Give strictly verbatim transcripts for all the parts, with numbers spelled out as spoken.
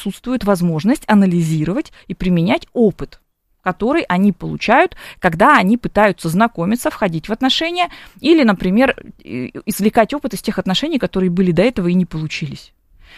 отсутствует возможность анализировать и применять опыт, который они получают, когда они пытаются знакомиться, входить в отношения или, например, извлекать опыт из тех отношений, которые были до этого и не получились.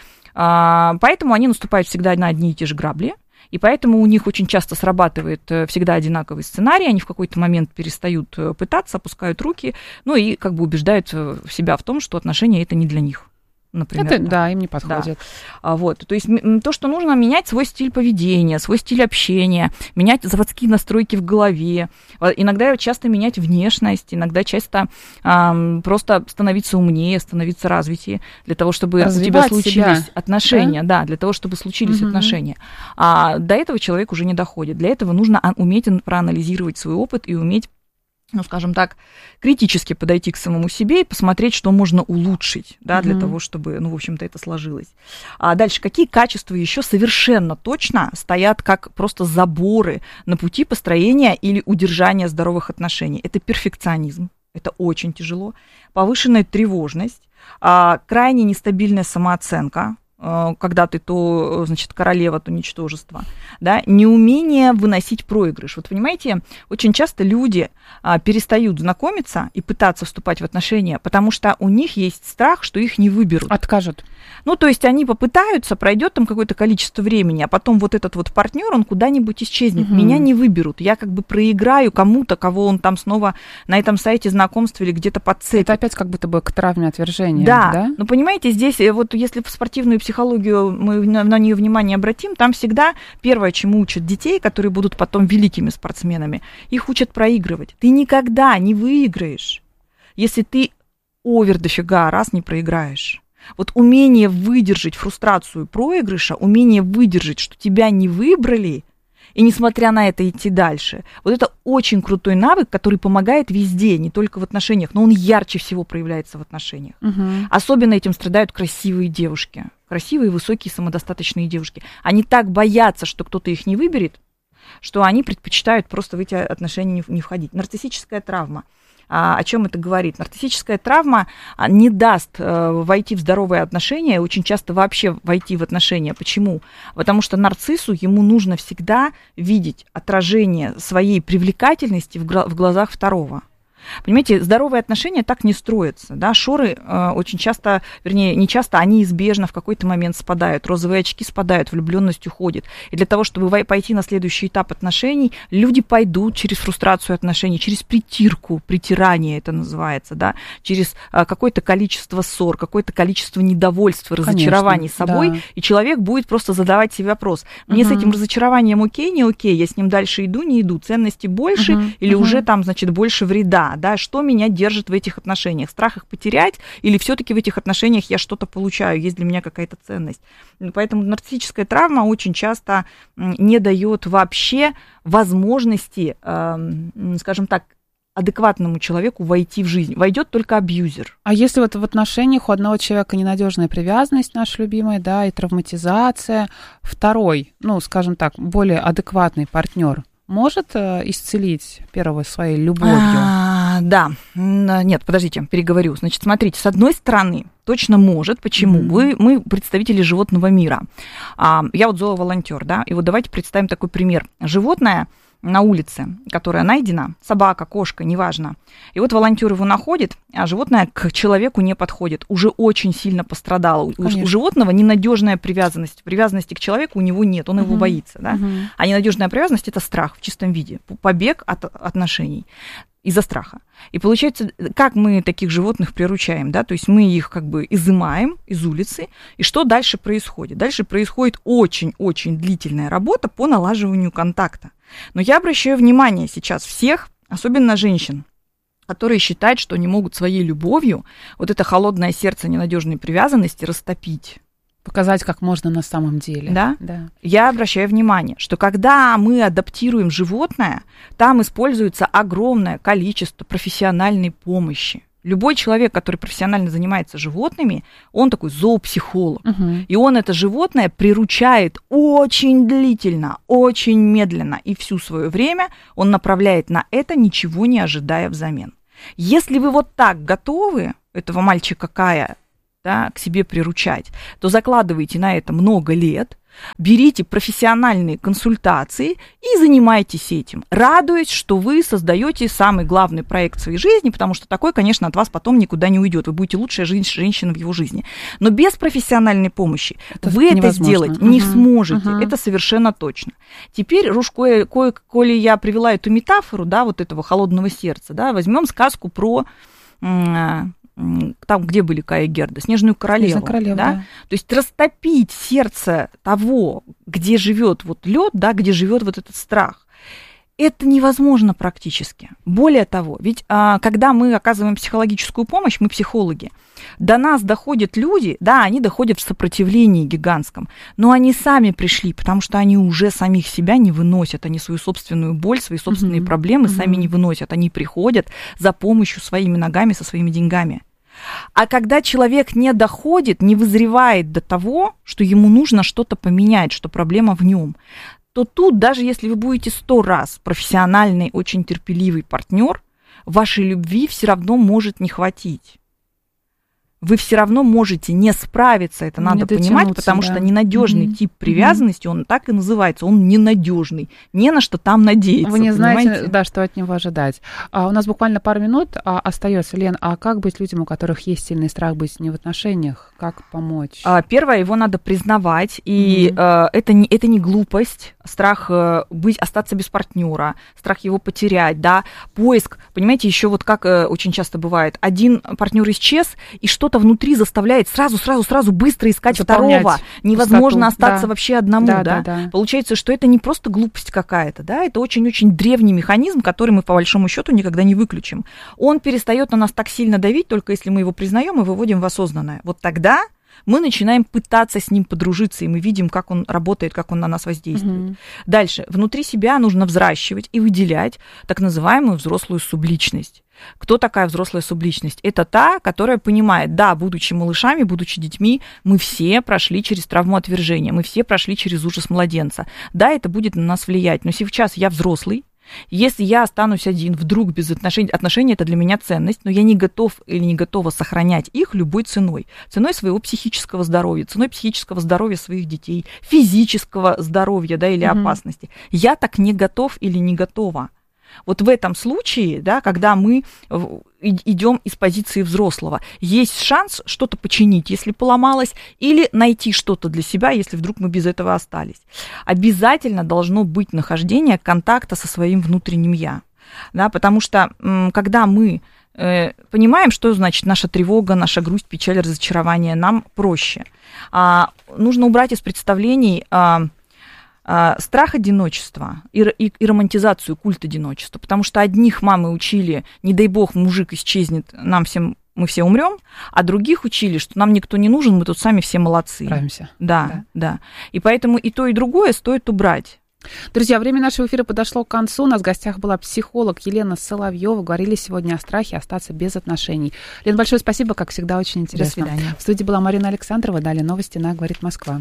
Поэтому они наступают всегда на одни и те же грабли, и поэтому у них очень часто срабатывает всегда одинаковый сценарий, они в какой-то момент перестают пытаться, опускают руки, ну и как бы убеждают себя в том, что отношения это не для них. Например, это, да, им не подходит. Да. Вот, то есть то, что нужно менять свой стиль поведения, свой стиль общения, менять заводские настройки в голове, иногда часто менять внешность, иногда часто а, просто становиться умнее, становиться развитее, для того, чтобы развивать у тебя случились себя. отношения, да? Да, для того, чтобы случились угу. отношения. А до этого человек уже не доходит. Для этого нужно уметь проанализировать свой опыт и уметь, ну, скажем так, критически подойти к самому себе и посмотреть, что можно улучшить, да, для mm-hmm. того, чтобы, ну, в общем-то, это сложилось. А дальше, какие качества еще совершенно точно стоят как просто заборы на пути построения или удержания здоровых отношений? Это перфекционизм, это очень тяжело, повышенная тревожность, крайне нестабильная самооценка, когда ты то, значит, королева, то ничтожество, да, неумение выносить проигрыш. Вот понимаете, очень часто люди а, перестают знакомиться и пытаться вступать в отношения, потому что у них есть страх, что их не выберут. Откажут. Ну, то есть они попытаются, пройдет там какое-то количество времени, а потом вот этот вот партнер, он куда-нибудь исчезнет, угу. меня не выберут, я как бы проиграю кому-то, кого он там снова на этом сайте знакомств или где-то подцепит. Это опять как будто бы к травме отвержения. Да, да? Но понимаете, здесь вот если в спортивную психологию мы на, на нее внимание обратим, там всегда первое, чему учат детей, которые будут потом великими спортсменами, их учат проигрывать. Ты никогда не выиграешь, если ты овер дофига раз не проиграешь. Вот умение выдержать фрустрацию проигрыша, умение выдержать, что тебя не выбрали, и несмотря на это идти дальше, вот это очень крутой навык, который помогает везде, не только в отношениях, но он ярче всего проявляется в отношениях. Угу. Особенно этим страдают красивые девушки, красивые, высокие, самодостаточные девушки. Они так боятся, что кто-то их не выберет, что они предпочитают просто в эти отношения не входить. Нарциссическая травма. О чем это говорит? Нарциссическая травма не даст войти в здоровые отношения, очень часто вообще войти в отношения. Почему? Потому что нарциссу ему нужно всегда видеть отражение своей привлекательности в глазах второго. Понимаете, здоровые отношения так не строятся, да, шоры э, очень часто, вернее, не часто, они избежно в какой-то момент спадают, розовые очки спадают, влюбленность уходит. И для того, чтобы пойти на следующий этап отношений, люди пойдут через фрустрацию отношений, через притирку, притирание это называется, да, через э, какое-то количество ссор, какое-то количество недовольства, разочарований Конечно, собой, да. И человек будет просто задавать себе вопрос, мне угу. с этим разочарованием окей, не окей, я с ним дальше иду, не иду, ценности больше угу. или угу. уже там, значит, больше вреда. Да, что меня держит в этих отношениях? Страх их потерять или все-таки в этих отношениях я что-то получаю, есть для меня какая-то ценность? Поэтому нарциссическая травма очень часто не дает вообще возможности, скажем так, адекватному человеку войти в жизнь. Войдет только абьюзер. А если вот в отношениях у одного человека ненадежная привязанность, наша любимая, да, и травматизация, второй, ну, скажем так, более адекватный партнер может исцелить первого своей любовью? А, да. Нет, подождите, переговорю. Значит, смотрите, с одной стороны, точно может. Почему? Mm-hmm. Вы, мы представители животного мира. А, я вот зооволонтер, да, и вот давайте представим такой пример. Животное на улице, которая найдена, собака, кошка, неважно. И вот волонтер его находит, а животное к человеку не подходит, уже очень сильно пострадало. У, у животного ненадежная привязанность, привязанности к человеку у него нет, он uh-huh. его боится, да? Uh-huh. А ненадежная привязанность – это страх в чистом виде, побег от отношений из-за страха. И получается, как мы таких животных приручаем, да, то есть мы их как бы изымаем из улицы, и что дальше происходит? Дальше происходит очень-очень длительная работа по налаживанию контакта. Но я обращаю внимание сейчас всех, особенно женщин, которые считают, что они могут своей любовью вот это холодное сердце ненадежной привязанности растопить. Показать, как можно на самом деле. Да? Да. Я обращаю внимание, что когда мы адаптируем животное, там используется огромное количество профессиональной помощи. Любой человек, который профессионально занимается животными, он такой зоопсихолог. Угу. И он это животное приручает очень длительно, очень медленно. И всю свое время он направляет на это, ничего не ожидая взамен. Если вы вот так готовы этого мальчика Кая, да, к себе приручать, то закладывайте на это много лет, берите профессиональные консультации и занимайтесь этим, радуясь, что вы создаете самый главный проект в своей жизни, потому что такой, конечно, от вас потом никуда не уйдет. Вы будете лучшая женщина в его жизни. Но без профессиональной помощи это вы невозможно. Это сделать uh-huh. не сможете. Uh-huh. Это совершенно точно. Теперь, Руж, кое, кое, коли я привела эту метафору, да, вот этого холодного сердца, да, возьмем сказку про... там, где были Кая и Герда, Снежную королеву, королева, да? Да. То есть растопить сердце того, где живет вот лед, да, где живет вот этот страх, это невозможно практически. Более того, ведь а, когда мы оказываем психологическую помощь, мы психологи, до нас доходят люди, да, они доходят в сопротивлении гигантском, но они сами пришли, потому что они уже самих себя не выносят, они свою собственную боль, свои собственные mm-hmm. проблемы mm-hmm. сами не выносят, они приходят за помощью своими ногами, со своими деньгами. А когда человек не доходит, не вызревает до того, что ему нужно что-то поменять, что проблема в нем, то тут, даже если вы будете сто раз профессиональный, очень терпеливый партнер, вашей любви все равно может не хватить. Вы все равно можете не справиться, это не надо понимать, потому да. что ненадежный mm-hmm. тип привязанности, он так и называется, он ненадежный, не на что там надеяться. Вы не понимаете? знаете, да, что от него ожидать. А, у нас буквально пару минут а, остается, Лен, а как быть людям, у которых есть сильный страх быть не в отношениях, как помочь? А, первое, его надо признавать, и mm-hmm. а, это, не, это не глупость, страх а, быть, остаться без партнера, страх его потерять, да, поиск, понимаете, еще вот как а, очень часто бывает, один партнер исчез, и что-то внутри заставляет сразу, сразу, сразу быстро искать заполнять второго. Невозможно пустоту. Остаться да. вообще одному, да, да? Да, да. Получается, что это не просто глупость какая-то, да, это очень-очень древний механизм, который мы по большому счету никогда не выключим. Он перестает на нас так сильно давить, только если мы его признаем и выводим в осознанное. Вот тогда мы начинаем пытаться с ним подружиться, и мы видим, как он работает, как он на нас воздействует. Угу. Дальше. Внутри себя нужно взращивать и выделять так называемую взрослую субличность. Кто такая взрослая субличность? Это та, которая понимает, да, будучи малышами, будучи детьми, мы все прошли через травму отвержения, мы все прошли через ужас младенца. Да, это будет на нас влиять, но сейчас я взрослый. Если я останусь один, вдруг без отношений, отношения это для меня ценность, но я не готов или не готова сохранять их любой ценой. Ценой своего психического здоровья, ценой психического здоровья своих детей, физического здоровья, да, или mm-hmm. опасности. Я так не готов или не готова. Вот в этом случае, да, когда мы идем из позиции взрослого, есть шанс что-то починить, если поломалось, или найти что-то для себя, если вдруг мы без этого остались. Обязательно должно быть нахождение контакта со своим внутренним «я», да, потому что когда мы э, понимаем, что значит наша тревога, наша грусть, печаль, разочарование, нам проще. А, нужно убрать из представлений а, страх одиночества и, и, и романтизацию, культ одиночества, потому что одних мамы учили, не дай бог, мужик исчезнет, нам всем, мы все умрем, а других учили, что нам никто не нужен, мы тут сами все молодцы. Справимся. Да, да, да. И поэтому и то, и другое стоит убрать. Друзья, время нашего эфира подошло к концу. У нас в гостях была психолог Елена Соловьева. Говорили сегодня о страхе остаться без отношений. Лен, большое спасибо, как всегда, очень интересно. До свидания. В студии была Марина Александрова. Далее новости на «Говорит Москва».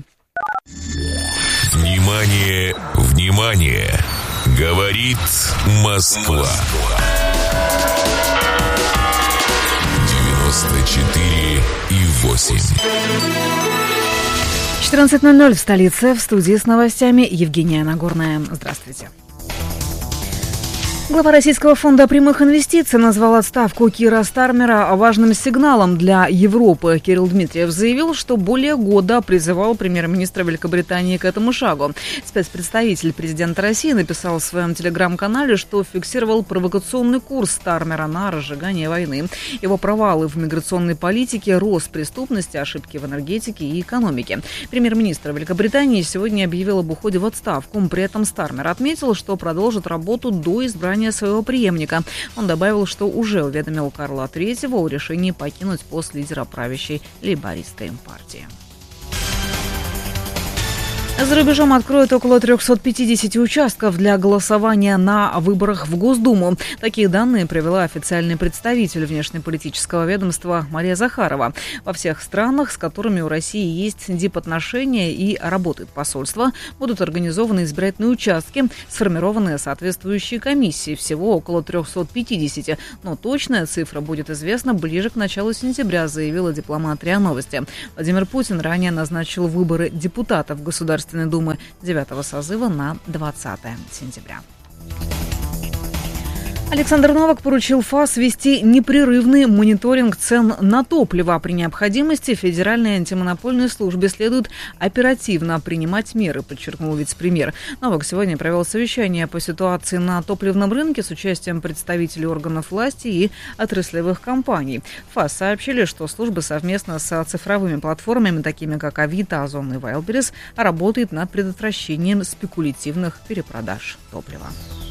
Внимание, внимание! Говорит Москва. девяносто четыре и восемь. четырнадцать ноль ноль в столице. В студии с новостями Евгения Нагорная. Здравствуйте. Глава Российского фонда прямых инвестиций назвал отставку Кира Стармера важным сигналом для Европы. Кирилл Дмитриев заявил, что более года призывал премьер-министра Великобритании к этому шагу. Спецпредставитель президента России написал в своем телеграм-канале, что фиксировал провокационный курс Стармера на разжигание войны. Его провалы в миграционной политике, рост преступности, ошибки в энергетике и экономике. Премьер-министр Великобритании сегодня объявил об уходе в отставку. При этом Стармер отметил, что продолжит работу до избрания своего преемника. Он добавил, что уже уведомил Карла Третьего о решении покинуть пост лидера правящей лейбористской партии. За рубежом откроют около триста пятьдесят участков для голосования на выборах в Госдуму. Такие данные привела официальный представитель внешнеполитического ведомства Мария Захарова. Во всех странах, с которыми у России есть дипотношения и работает посольство, будут организованы избирательные участки, сформированные соответствующие комиссии. Всего около триста пятьдесят. Но точная цифра будет известна ближе к началу сентября, заявила дипломат РИА Новости. Владимир Путин ранее назначил выборы депутатов Государственной Государственной Думы девятого созыва на двадцатое сентября. Александр Новак поручил ФАС вести непрерывный мониторинг цен на топливо. При необходимости Федеральной антимонопольной службе следует оперативно принимать меры, подчеркнул вице-премьер. Новак сегодня провел совещание по ситуации на топливном рынке с участием представителей органов власти и отраслевых компаний. ФАС сообщили, что служба совместно с цифровыми платформами, такими как Авито, Озон и Wildberries, работает над предотвращением спекулятивных перепродаж топлива.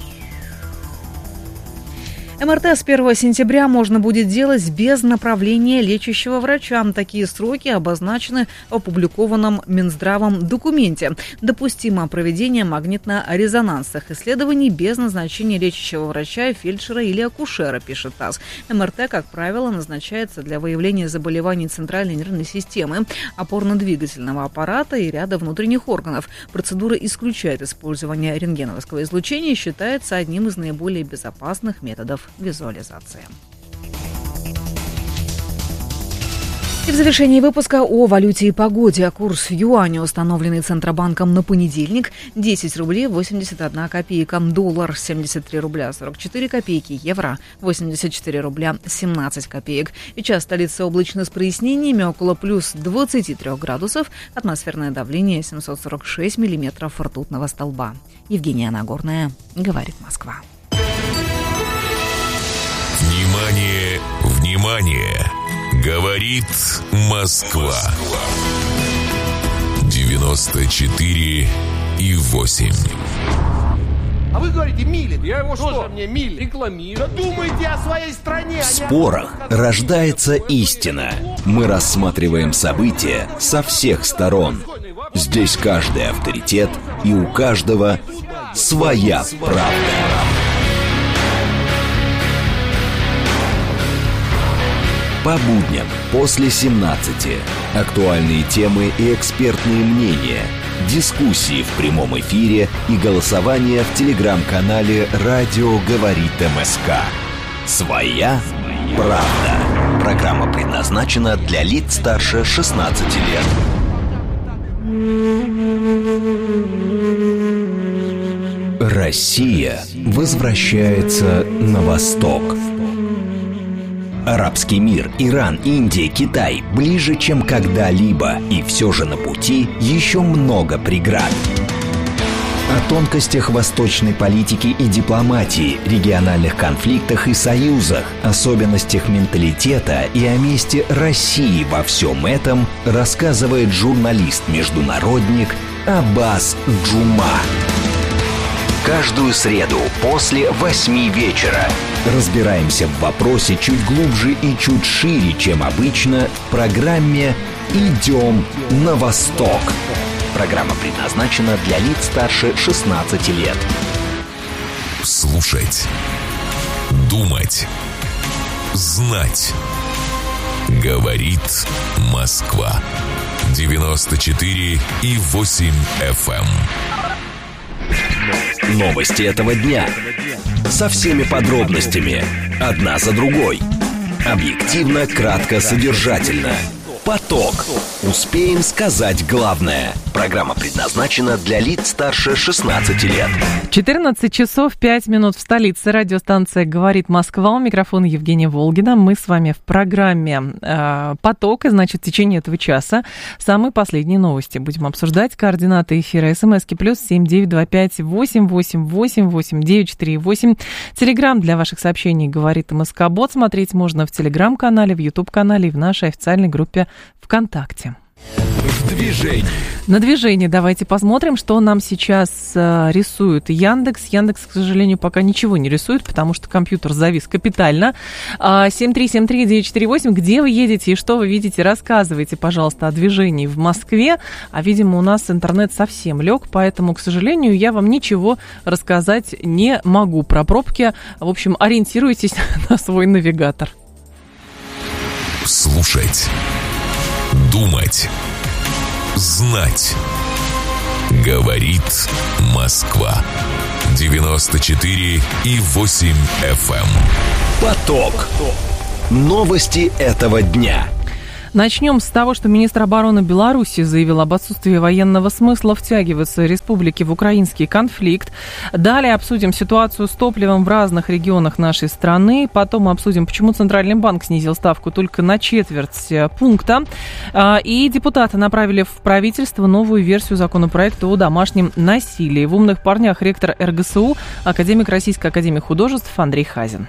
эм эр тэ с первого сентября можно будет делать без направления лечащего врача. Такие сроки обозначены в опубликованном Минздравом документе. Допустимо проведение магнитно-резонансных исследований без назначения лечащего врача, фельдшера или акушера, пишет ТАСС. эм эр тэ, как правило, назначается для выявления заболеваний центральной нервной системы, опорно-двигательного аппарата и ряда внутренних органов. Процедура исключает использование рентгеновского излучения и считается одним из наиболее безопасных методов визуализации. И в завершении выпуска о валюте и погоде. Курс юаня, установленный Центробанком на понедельник, десять рублей восемьдесят одна копейка, доллар семьдесят три рубля сорок четыре копейки, евро восемьдесят четыре рубля семнадцать копеек. Сейчас столица облачно с прояснениями, около плюс двадцати трёх градусов, атмосферное давление семьсот сорок шесть миллиметров ртутного столба. Евгения Нагорная, говорит Москва. Внимание, внимание! Говорит Москва. девяносто четыре и восемь. А вы говорите, милит. Я его что? Мне милит. Рекламирую. Да думайте о своей стране. В спорах рождается истина. Мы рассматриваем события со всех сторон. Здесь каждый авторитет, и у каждого своя правда. По будням после семнадцати. Актуальные темы и экспертные мнения. Дискуссии в прямом эфире и голосование в телеграм-канале «Радио говорит МСК». Своя правда. Программа предназначена для лиц старше шестнадцати лет. Россия возвращается на восток. Арабский мир, Иран, Индия, Китай ближе, чем когда-либо, и все же на пути еще много преград. О тонкостях восточной политики и дипломатии, региональных конфликтах и союзах, особенностях менталитета и о месте России во всем этом рассказывает журналист-международник Аббас Джума. Каждую среду после восьми вечера разбираемся в вопросе чуть глубже и чуть шире, чем обычно, в программе «Идем на восток». Программа предназначена для лиц старше шестнадцати лет. Слушать, думать, знать. Говорит Москва. девяносто четыре и восемь эф эм. Новости этого дня. Со всеми подробностями. Одна за другой. Объективно, кратко, содержательно. Поток. Успеем сказать главное. Программа предназначена для лиц старше шестнадцати лет. четырнадцать часов пять минут в столице. Радиостанция «Говорит Москва». У микрофона Евгения Волгина. Мы с вами в программе э, «Поток». И, значит, в течение этого часа самые последние новости будем обсуждать. Координаты эфира. СМСки плюс семь девять два пять восемь восемь восемь восемь девять четыре восемь. Телеграм для ваших сообщений «Говорит МСК-бот». Смотреть можно в Телеграм-канале, в Ютуб-канале и в нашей официальной группе ВКонтакте. В движении. На движение давайте посмотрим, что нам сейчас э, рисует Яндекс. Яндекс, к сожалению, пока ничего не рисует, потому что компьютер завис капитально. семь три семь три девять четыре восемь. Где вы едете и что вы видите? Рассказывайте, пожалуйста, о движении в Москве. А, видимо, у нас интернет совсем лег, поэтому, к сожалению, я вам ничего рассказать не могу про пробки. В общем, ориентируйтесь на свой навигатор. Слушать, думать, знать. Говорит Москва. девяносто четыре и восемь эф эм. Поток. Новости этого дня. Начнем с того, что министр обороны Беларуси заявил об отсутствии военного смысла втягиваться республики в украинский конфликт. Далее обсудим ситуацию с топливом в разных регионах нашей страны. Потом обсудим, почему Центральный банк снизил ставку только на четверть пункта. И депутаты направили в правительство новую версию законопроекта о домашнем насилии. В «Умных парнях» ректор эр гэ эс у, академик Российской академии художеств Андрей Хазин.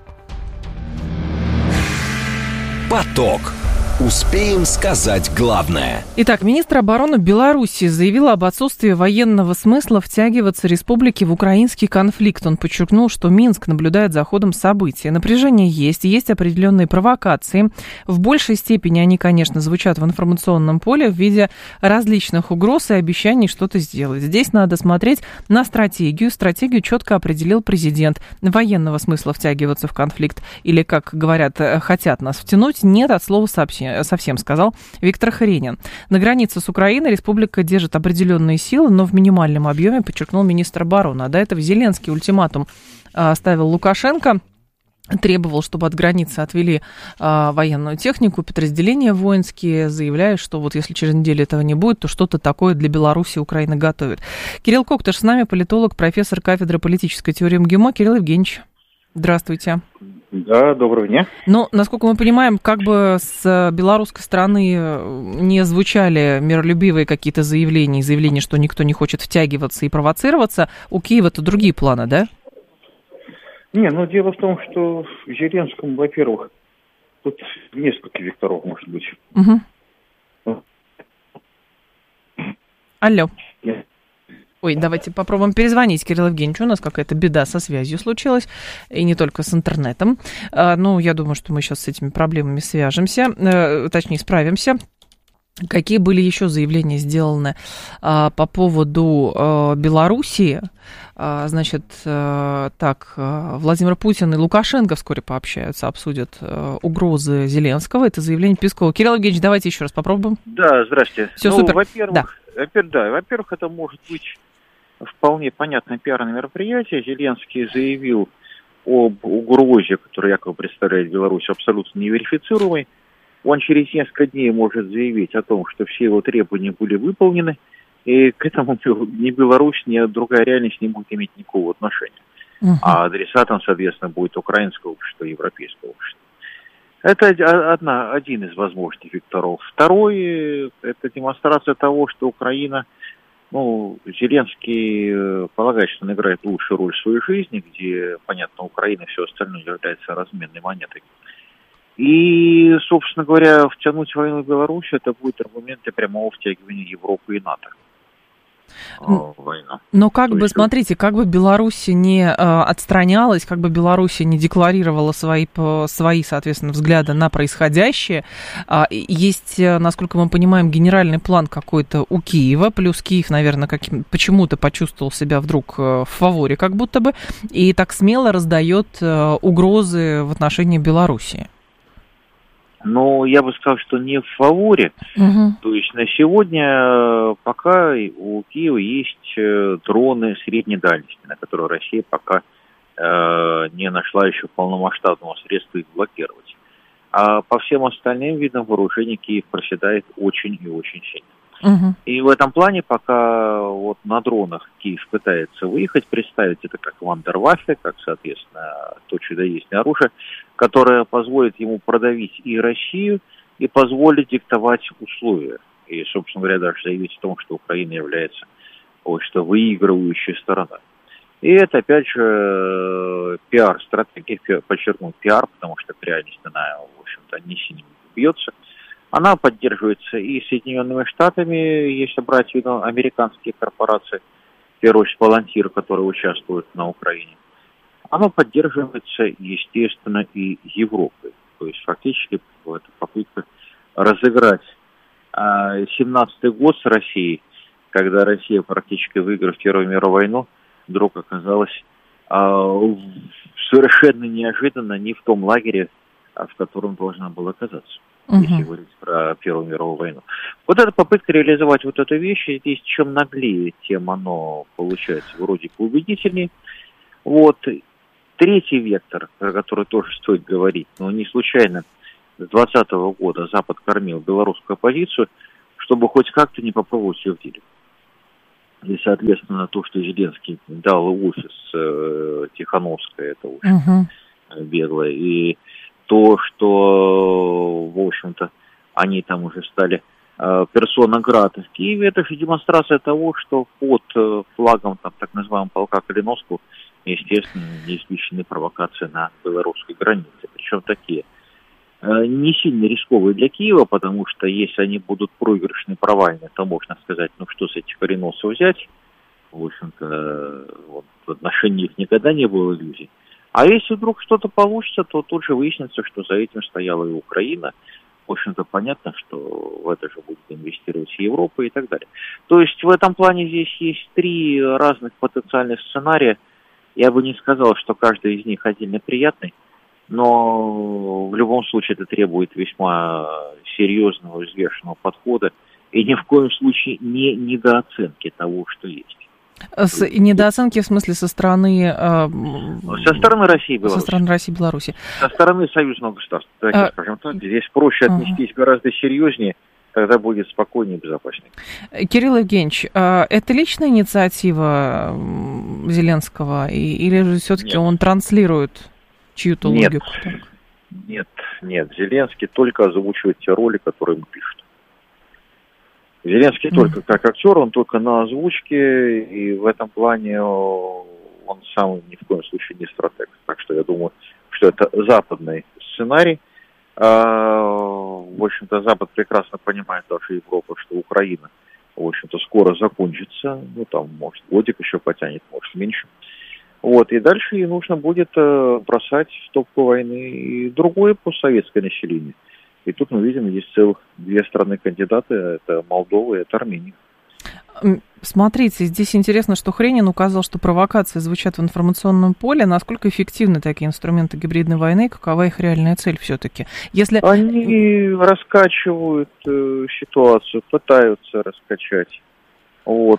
Поток. Успеем сказать главное. Итак, министр обороны Беларуси заявил об отсутствии военного смысла втягиваться республики в украинский конфликт. Он подчеркнул, что Минск наблюдает за ходом событий. Напряжение есть, есть определенные провокации. В большей степени они, конечно, звучат в информационном поле в виде различных угроз и обещаний что-то сделать. Здесь надо смотреть на стратегию. Стратегию четко определил президент. Военного смысла втягиваться в конфликт или, как говорят, хотят нас втянуть, нет от слова сообщения. Совсем, сказал Виктор Хренин. На границе с Украиной республика держит определенные силы, но в минимальном объеме, подчеркнул министр обороны. А до этого Зеленский ультиматум ставил Лукашенко, требовал, чтобы от границы отвели а, военную технику, подразделения воинские, заявляя, что вот если через неделю этого не будет, то что-то такое для Беларуси Украина готовит. Кирилл Коктыш с нами, политолог, профессор кафедры политической теории МГИМО. Кирилл Евгеньевич, здравствуйте. Да, доброго дня. Но, насколько мы понимаем, как бы с белорусской стороны не звучали миролюбивые какие-то заявления, заявления, что никто не хочет втягиваться и провоцироваться, у Киева-то другие планы, да? Не, ну дело в том, что Зеленскому, во-первых, тут несколько векторов может быть. Угу. Алло. Нет. Ой, давайте попробуем перезвонить Кириллу Евгеньевичу. У нас какая-то беда со связью случилась, и не только с интернетом. А, ну, я думаю, что мы сейчас с этими проблемами свяжемся, э, точнее, справимся. Какие были еще заявления сделаны а, по поводу а, Белоруссии? А, значит, а, так, а, Владимир Путин и Лукашенко вскоре пообщаются, обсудят а, угрозы Зеленского. Это заявление Пескова. Кирилл Евгеньевич, давайте еще раз попробуем. Да, здрасте. Все, ну, супер. Во-первых, да. Во-первых, да, во-первых, это может быть вполне понятное пиарное мероприятие. Зеленский заявил об угрозе, которая якобы представляет Беларусь, абсолютно неверифицируемой. Он через несколько дней может заявить о том, что все его требования были выполнены, и к этому ни Беларусь, ни другая реальность не будет иметь никакого отношения. Uh-huh. А адресатом, соответственно, будет украинское общество, европейское общество. Это одна, один из возможных векторов. Второй – это демонстрация того, что Украина, ну, Зеленский полагает, что он играет лучшую роль в своей жизни, где, понятно, Украина и все остальное является разменной монетой. И, собственно говоря, втянуть войну в Беларусь, это будет аргументы прямого втягивания Европы и НАТО. Война. Но как То бы, есть... смотрите, как бы Беларусь не э, отстранялась, как бы Беларусь не декларировала свои, свои, соответственно, взгляды на происходящее, э, есть, насколько мы понимаем, генеральный план какой-то у Киева, плюс Киев, наверное, каким, почему-то почувствовал себя вдруг э, в фаворе как будто бы, и так смело раздает э, угрозы в отношении Белоруссии. Но я бы сказал, что не в фаворе. Угу. То есть на сегодня пока у Киева есть дроны средней дальности, на которые Россия пока э, не нашла еще полномасштабного средства их блокировать. А по всем остальным видам вооружений Киев проседает очень и очень сильно. Угу. И в этом плане пока вот на дронах Киев пытается выехать, представить это как вандерваффе, как, соответственно, то чудодейственное оружие, которое позволит ему продавить и Россию, и позволит диктовать условия. И, собственно говоря, даже заявить о том, что Украина является вот, что выигрывающей стороной. И это, опять же, пиар-стратегия, подчеркну, пиар, потому что в реальности она, в общем-то, не сильно бьется. Она поддерживается и Соединенными Штатами, если брать в виду американские корпорации, в первую очередь Palantir, которые участвуют на Украине. Она поддерживается, естественно, и Европой. То есть фактически это попытка разыграть семнадцатый год с Россией, когда Россия, практически выиграв Первую мировую войну, вдруг оказалась совершенно неожиданно не в том лагере, в котором должна была оказаться. Uh-huh. Если говорить про Первую мировую войну. Вот эта попытка реализовать вот эту вещь, здесь чем наглее, тем оно получается вроде бы убедительнее. Вот. Третий вектор, про который тоже стоит говорить, но не случайно с двадцатого года Запад кормил белорусскую оппозицию, чтобы хоть как-то не попробовать ее в деле. И, соответственно, то, что Зеленский дал офис э, Тихановской, это очень uh-huh. беглое, и то, что, в общем-то, они там уже стали э, персона грата в Киеве, это же демонстрация того, что под э, флагом там, так называемого полка Калиновского, естественно, неисключены провокации на белорусской границе. Причем такие э, не сильно рисковые для Киева, потому что если они будут проигрышные, провальные, то можно сказать, ну что с этих кореносов взять. В общем-то, вот, в отношении их никогда не было иллюзий. А если вдруг что-то получится, то тут же выяснится, что за этим стояла и Украина. В общем-то, понятно, что в это же будет инвестировать и Европа и так далее. То есть в этом плане здесь есть три разных потенциальных сценария. Я бы не сказал, что каждый из них отдельно приятный, но в любом случае это требует весьма серьезного, взвешенного подхода и ни в коем случае не недооценки того, что есть. С, недооценки в смысле со стороны... Э, со стороны России и Беларуси. Со стороны России и Беларуси. Со стороны союзного государства, давайте а, скажем так. Здесь проще отнестись а. гораздо серьезнее, тогда будет спокойнее и безопаснее. Кирилл Евгеньевич, это личная инициатива Зеленского, или же все-таки он транслирует чью-то нет. логику? Нет, нет, Зеленский только озвучивает те роли, которые ему пишут. Зеленский mm. только как актер, он только на озвучке, и в этом плане он сам ни в коем случае не стратег. Так что я думаю, что это западный сценарий. А, в общем-то, Запад прекрасно понимает, даже Европа, что Украина, в общем-то, скоро закончится. Ну, там, может, годик еще потянет, может, меньше. Вот, и дальше ей нужно будет бросать в топку войны и другое постсоветское население. И тут мы видим, есть целых две страны-кандидаты, это Молдова и это Армения. Смотрите, здесь интересно, что Хренин указал, что провокации звучат в информационном поле. Насколько эффективны такие инструменты гибридной войны, какова их реальная цель все-таки? Если... Они раскачивают э, ситуацию, пытаются раскачать. Вот,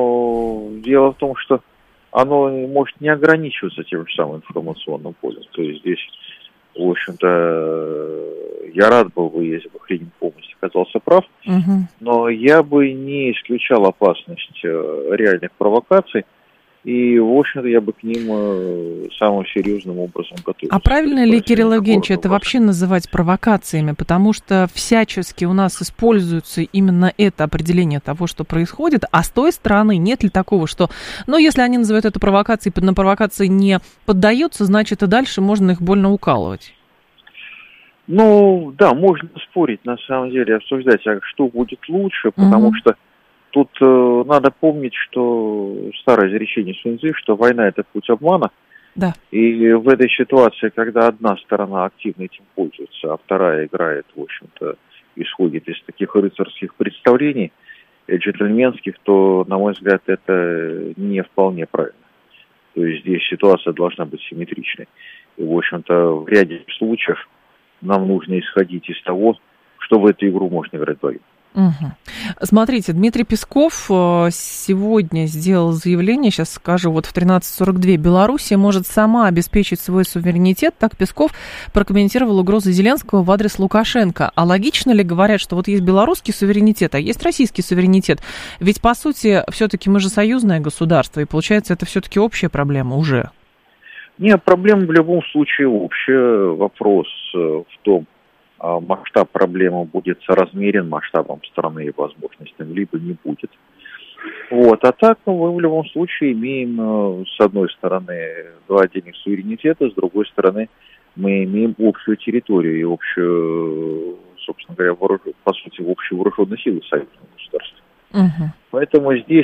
но дело в том, что оно может не ограничиваться тем же самым информационным полем. То есть здесь, в общем-то, я рад был бы, если бы Хренин полностью оказался прав, угу. но я бы не исключал опасность реальных провокаций, и, в общем-то, я бы к ним самым серьезным образом готовился. А правильно ли, Кирилл Евгеньевич, это вообще называть провокациями? Потому что всячески у нас используется именно это определение того, что происходит, а с той стороны нет ли такого, что, ну, если они называют это провокацией, на провокации не поддаются, значит, и дальше можно их больно укалывать? Ну, да, можно спорить, на самом деле, обсуждать, а что будет лучше, потому mm-hmm. что тут э, надо помнить, что старое изречение Сунь Цзы, что война – это путь обмана. Да. И в этой ситуации, когда одна сторона активно этим пользуется, а вторая играет, в общем-то, исходит из таких рыцарских представлений, джентльменских, то, на мой взгляд, это не вполне правильно. То есть здесь ситуация должна быть симметричной. И, в общем-то, в ряде случаев нам нужно исходить из того, что в эту игру можно играть вдвоем. Угу. Смотрите, Дмитрий Песков сегодня сделал заявление, сейчас скажу, вот в тринадцать сорок два, Белоруссия может сама обеспечить свой суверенитет, так Песков прокомментировал угрозы Зеленского в адрес Лукашенко. А логично ли говорят, что вот есть белорусский суверенитет, а есть российский суверенитет? Ведь, по сути, все-таки мы же союзное государство, и получается, это все-таки общая проблема уже. Нет, проблема в любом случае общая. Вопрос в том, масштаб проблемы будет соразмерен масштабом страны и возможностям, либо не будет. Вот. А так мы в любом случае имеем, с одной стороны, два отдельных суверенитета, с другой стороны, мы имеем общую территорию и общую, собственно говоря, вооруж... по сути, общую вооруженную силу союзного государства. Угу. Поэтому здесь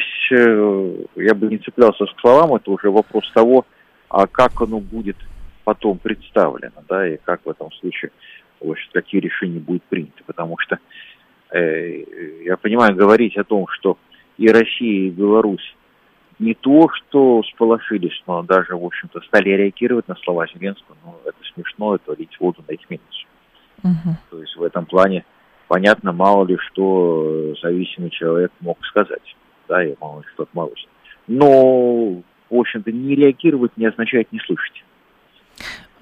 я бы не цеплялся к словам, это уже вопрос того, а как оно будет потом представлено, да, и как в этом случае, в общем, какие решения будут приняты. Потому что, э, я понимаю, говорить о том, что и Россия, и Беларусь не то, что сполошились, но даже, в общем-то, стали реагировать на слова Зеленского, ну, это смешно, это лить воду на их минус. Uh-huh. То есть в этом плане, понятно, мало ли что зависимый человек мог сказать, да, и мало ли что отмолвся. Но, в общем-то, не реагировать не означает не слышать.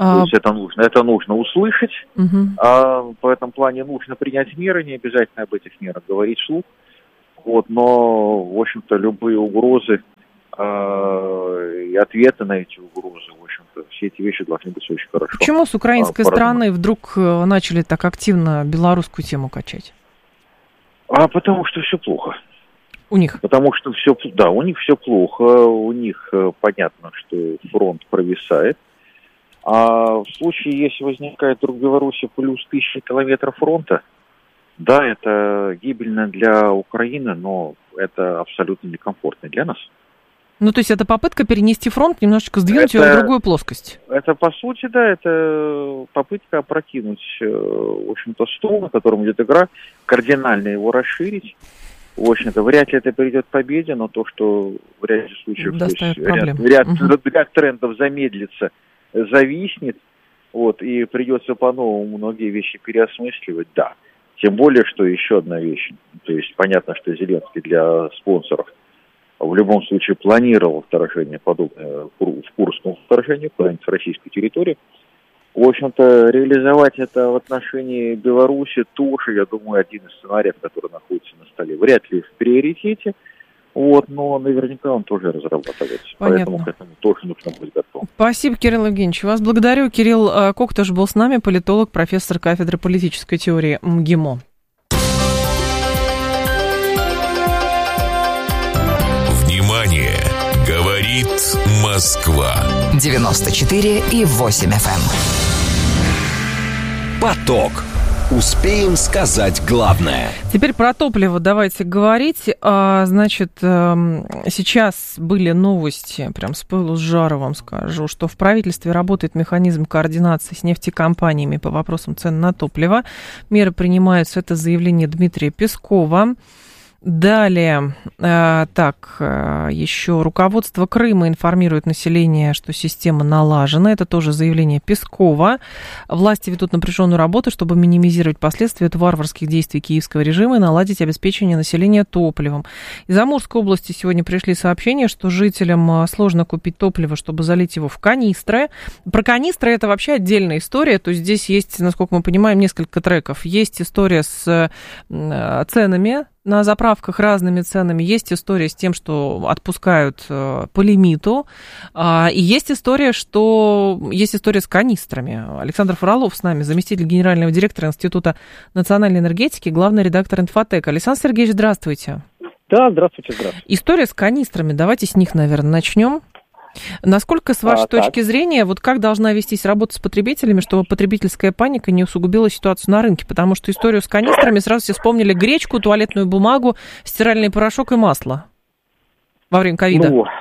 А... То есть это нужно, это нужно услышать, угу. а в этом плане нужно принять меры, не обязательно об этих мерах говорить вслух. Вот, но, в общем-то, любые угрозы э, и ответы на эти угрозы, в общем-то, все эти вещи должны быть очень хорошо. Почему с украинской а, стороны вдруг начали так активно белорусскую тему качать? А потому что все плохо. У них? Потому что все, да, у них все плохо, у них понятно, что фронт провисает. А в случае, если возникает вдруг в Беларуси плюс тысяча километров фронта, да, это гибельно для Украины, но это абсолютно некомфортно для нас. Ну, то есть это попытка перенести фронт, немножечко сдвинуть это, его в другую плоскость? Это, по сути, да, это попытка опрокинуть, в общем-то, стол, на котором идет игра, кардинально его расширить. В общем-то, вряд ли это приведет к победе, но то, что в ряде случаев то есть, ряд, ряд, угу. ряд трендов замедлится, зависнет, вот, и придется по-новому многие вещи переосмысливать, да. Тем более, что еще одна вещь, то есть понятно, что Зеленский для спонсоров в любом случае планировал вторжение, подобное в Курском вторжении, куда-нибудь в российской территории. В общем-то, реализовать это в отношении Беларуси тоже, я думаю, один из сценариев, который находится на столе. Вряд ли в приоритете, вот, но наверняка он тоже разрабатывается. Понятно. Поэтому к этому тоже нужно быть готовым. Спасибо, Кирилл Евгеньевич. Вас благодарю. Кирилл Коктыш был с нами, политолог, профессор кафедры политической теории МГИМО. Внимание! Говорит Москва. девяносто четыре и восемь эф эм. Поток. Успеем сказать главное. Теперь про топливо давайте говорить. А, значит, сейчас были новости, прям с пылу с жару вам скажу, что в правительстве работает механизм координации с нефтекомпаниями по вопросам цен на топливо. Меры принимаются, это заявление Дмитрия Пескова. Далее, э, так, э, еще руководство Крыма информирует население, что система налажена. Это тоже заявление Пескова. Власти ведут напряженную работу, чтобы минимизировать последствия от варварских действий киевского режима и наладить обеспечение населения топливом. Из Амурской области сегодня пришли сообщения, что жителям сложно купить топливо, чтобы залить его в канистры. Про канистры это вообще отдельная история. То есть здесь есть, насколько мы понимаем, несколько треков. Есть история с э, ценами на заправках разными ценами. Есть история с тем, что отпускают э, по лимиту. А, и есть история, что есть история с канистрами. Александр Фролов с нами, заместитель генерального директора Института национальной энергетики, главный редактор «Инфотека». Александр Сергеевич, здравствуйте. Да, здравствуйте, здравствуйте. История с канистрами. Давайте с них, наверное, начнем. Насколько, с вашей а, точки так. зрения, вот как должна вестись работа с потребителями, чтобы потребительская паника не усугубила ситуацию на рынке? Потому что историю с канистрами сразу все вспомнили гречку, туалетную бумагу, стиральный порошок и масло во время ковида. Ну,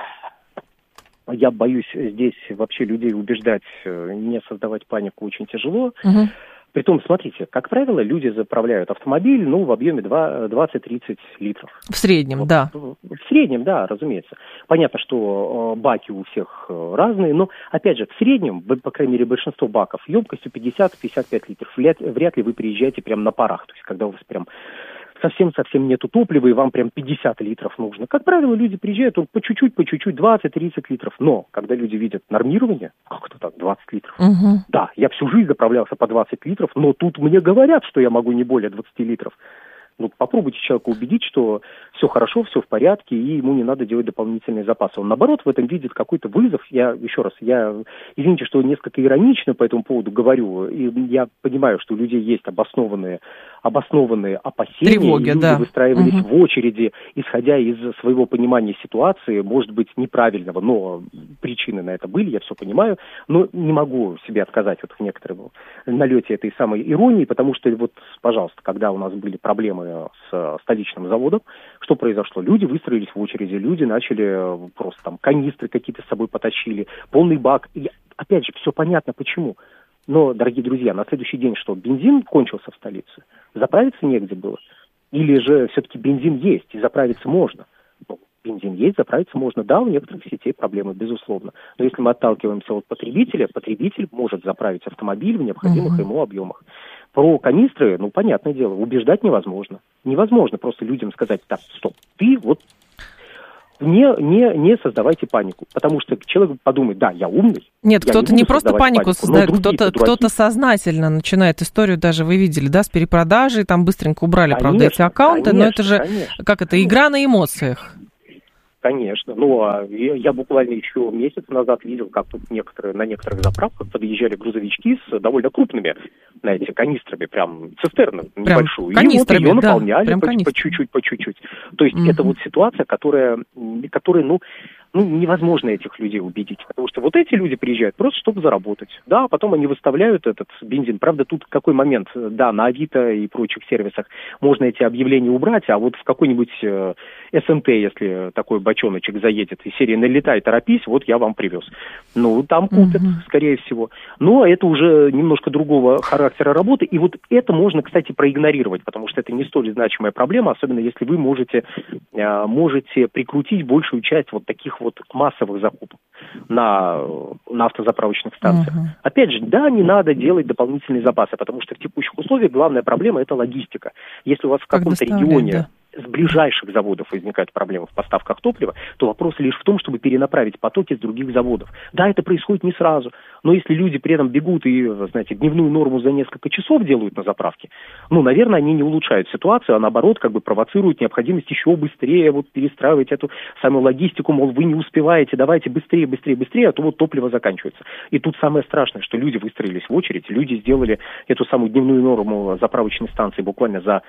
я боюсь здесь вообще людей убеждать, не создавать панику очень тяжело. Угу. Притом, смотрите, как правило, люди заправляют автомобиль, ну, в объеме двадцать-тридцать литров. В среднем, вот, да. В среднем, да, разумеется. Понятно, что э, баки у всех разные, но, опять же, в среднем, по крайней мере, большинство баков емкостью пятьдесят-пятьдесят пять литров. Вряд, вряд ли вы приезжаете прям на парах, то есть когда у вас прям совсем-совсем нету топлива, и вам прям пятьдесят литров нужно. Как правило, люди приезжают он по чуть-чуть, по чуть-чуть, двадцать-тридцать литров. Но, когда люди видят нормирование, как это так, двадцать литров? Угу. Да, я всю жизнь заправлялся по двадцать литров, но тут мне говорят, что я могу не более двадцать литров. Ну, попробуйте человека убедить, что все хорошо, все в порядке, и ему не надо делать дополнительные запасы. Он, наоборот, в этом видит какой-то вызов. Я, еще раз, я, извините, что несколько иронично по этому поводу говорю, и я понимаю, что у людей есть обоснованные, обоснованные опасения. Тревоги, и люди да. выстраивались угу. в очереди, исходя из своего понимания ситуации, может быть, неправильного, но причины на это были, я все понимаю, но не могу себе отказать вот в некотором налете этой самой иронии, потому что, вот, пожалуйста, когда у нас были проблемы с столичным заводом, что произошло? Люди выстроились в очереди, люди начали просто там канистры какие-то с собой потащили, полный бак. И, опять же, все понятно почему. Но, дорогие друзья, на следующий день что, бензин кончился в столице? Заправиться негде было? Или же все-таки бензин есть и заправиться можно? Ну, бензин есть, заправиться можно. Да, у некоторых сетей проблемы, безусловно. Но если мы отталкиваемся от потребителя, потребитель может заправить автомобиль в необходимых uh-huh. ему объемах. Про канистры, ну, понятное дело, убеждать невозможно. Невозможно просто людям сказать, так, стоп, ты вот не, не, не создавайте панику, потому что человек подумает, да, я умный. Нет, я кто-то не, не просто панику, панику создает, кто-то, кто-то сознательно начинает историю, даже вы видели, да, с перепродажей, там быстренько убрали, конечно, правда, эти аккаунты, конечно, но это же, конечно, как это, игра на эмоциях. Конечно. Ну, а я, я буквально еще месяц назад видел, как тут некоторые, на некоторых заправках подъезжали грузовички с довольно крупными, знаете, канистрами, прям цистерну небольшую. Канистрами, и вот ее да, наполняли прям по, канистры. по чуть-чуть, по чуть-чуть. То есть Угу. это вот ситуация, которая, которая ну, ну, невозможно этих людей убедить. Потому что вот эти люди приезжают просто, чтобы заработать. Да, а потом они выставляют этот бензин. Правда, тут какой момент? Да, на Авито и прочих сервисах можно эти объявления убрать, а вот в какой-нибудь э, эс эм тэ, если такой бочоночек заедет, из серии «Налетай, торопись», вот я вам привез. Ну, там купят, uh-huh. скорее всего. Но это уже немножко другого характера работы. И вот это можно, кстати, проигнорировать, потому что это не столь значимая проблема, особенно если вы можете, э, можете прикрутить большую часть вот таких вот массовых закупок на, на автозаправочных станциях. Uh-huh. Опять же, да, не надо делать дополнительные запасы, потому что в текущих условиях главная проблема – это логистика. Если у вас в каком-то регионе да. с ближайших заводов возникают проблемы в поставках топлива, то вопрос лишь в том, чтобы перенаправить потоки с других заводов. Да, это происходит не сразу, но если люди при этом бегут и, знаете, дневную норму за несколько часов делают на заправке, ну, наверное, они не улучшают ситуацию, а наоборот, как бы провоцируют необходимость еще быстрее вот перестраивать эту самую логистику, мол, вы не успеваете, давайте быстрее, быстрее, быстрее, а то вот топливо заканчивается. И тут самое страшное, что люди выстроились в очередь, люди сделали эту самую дневную норму заправочной станции буквально за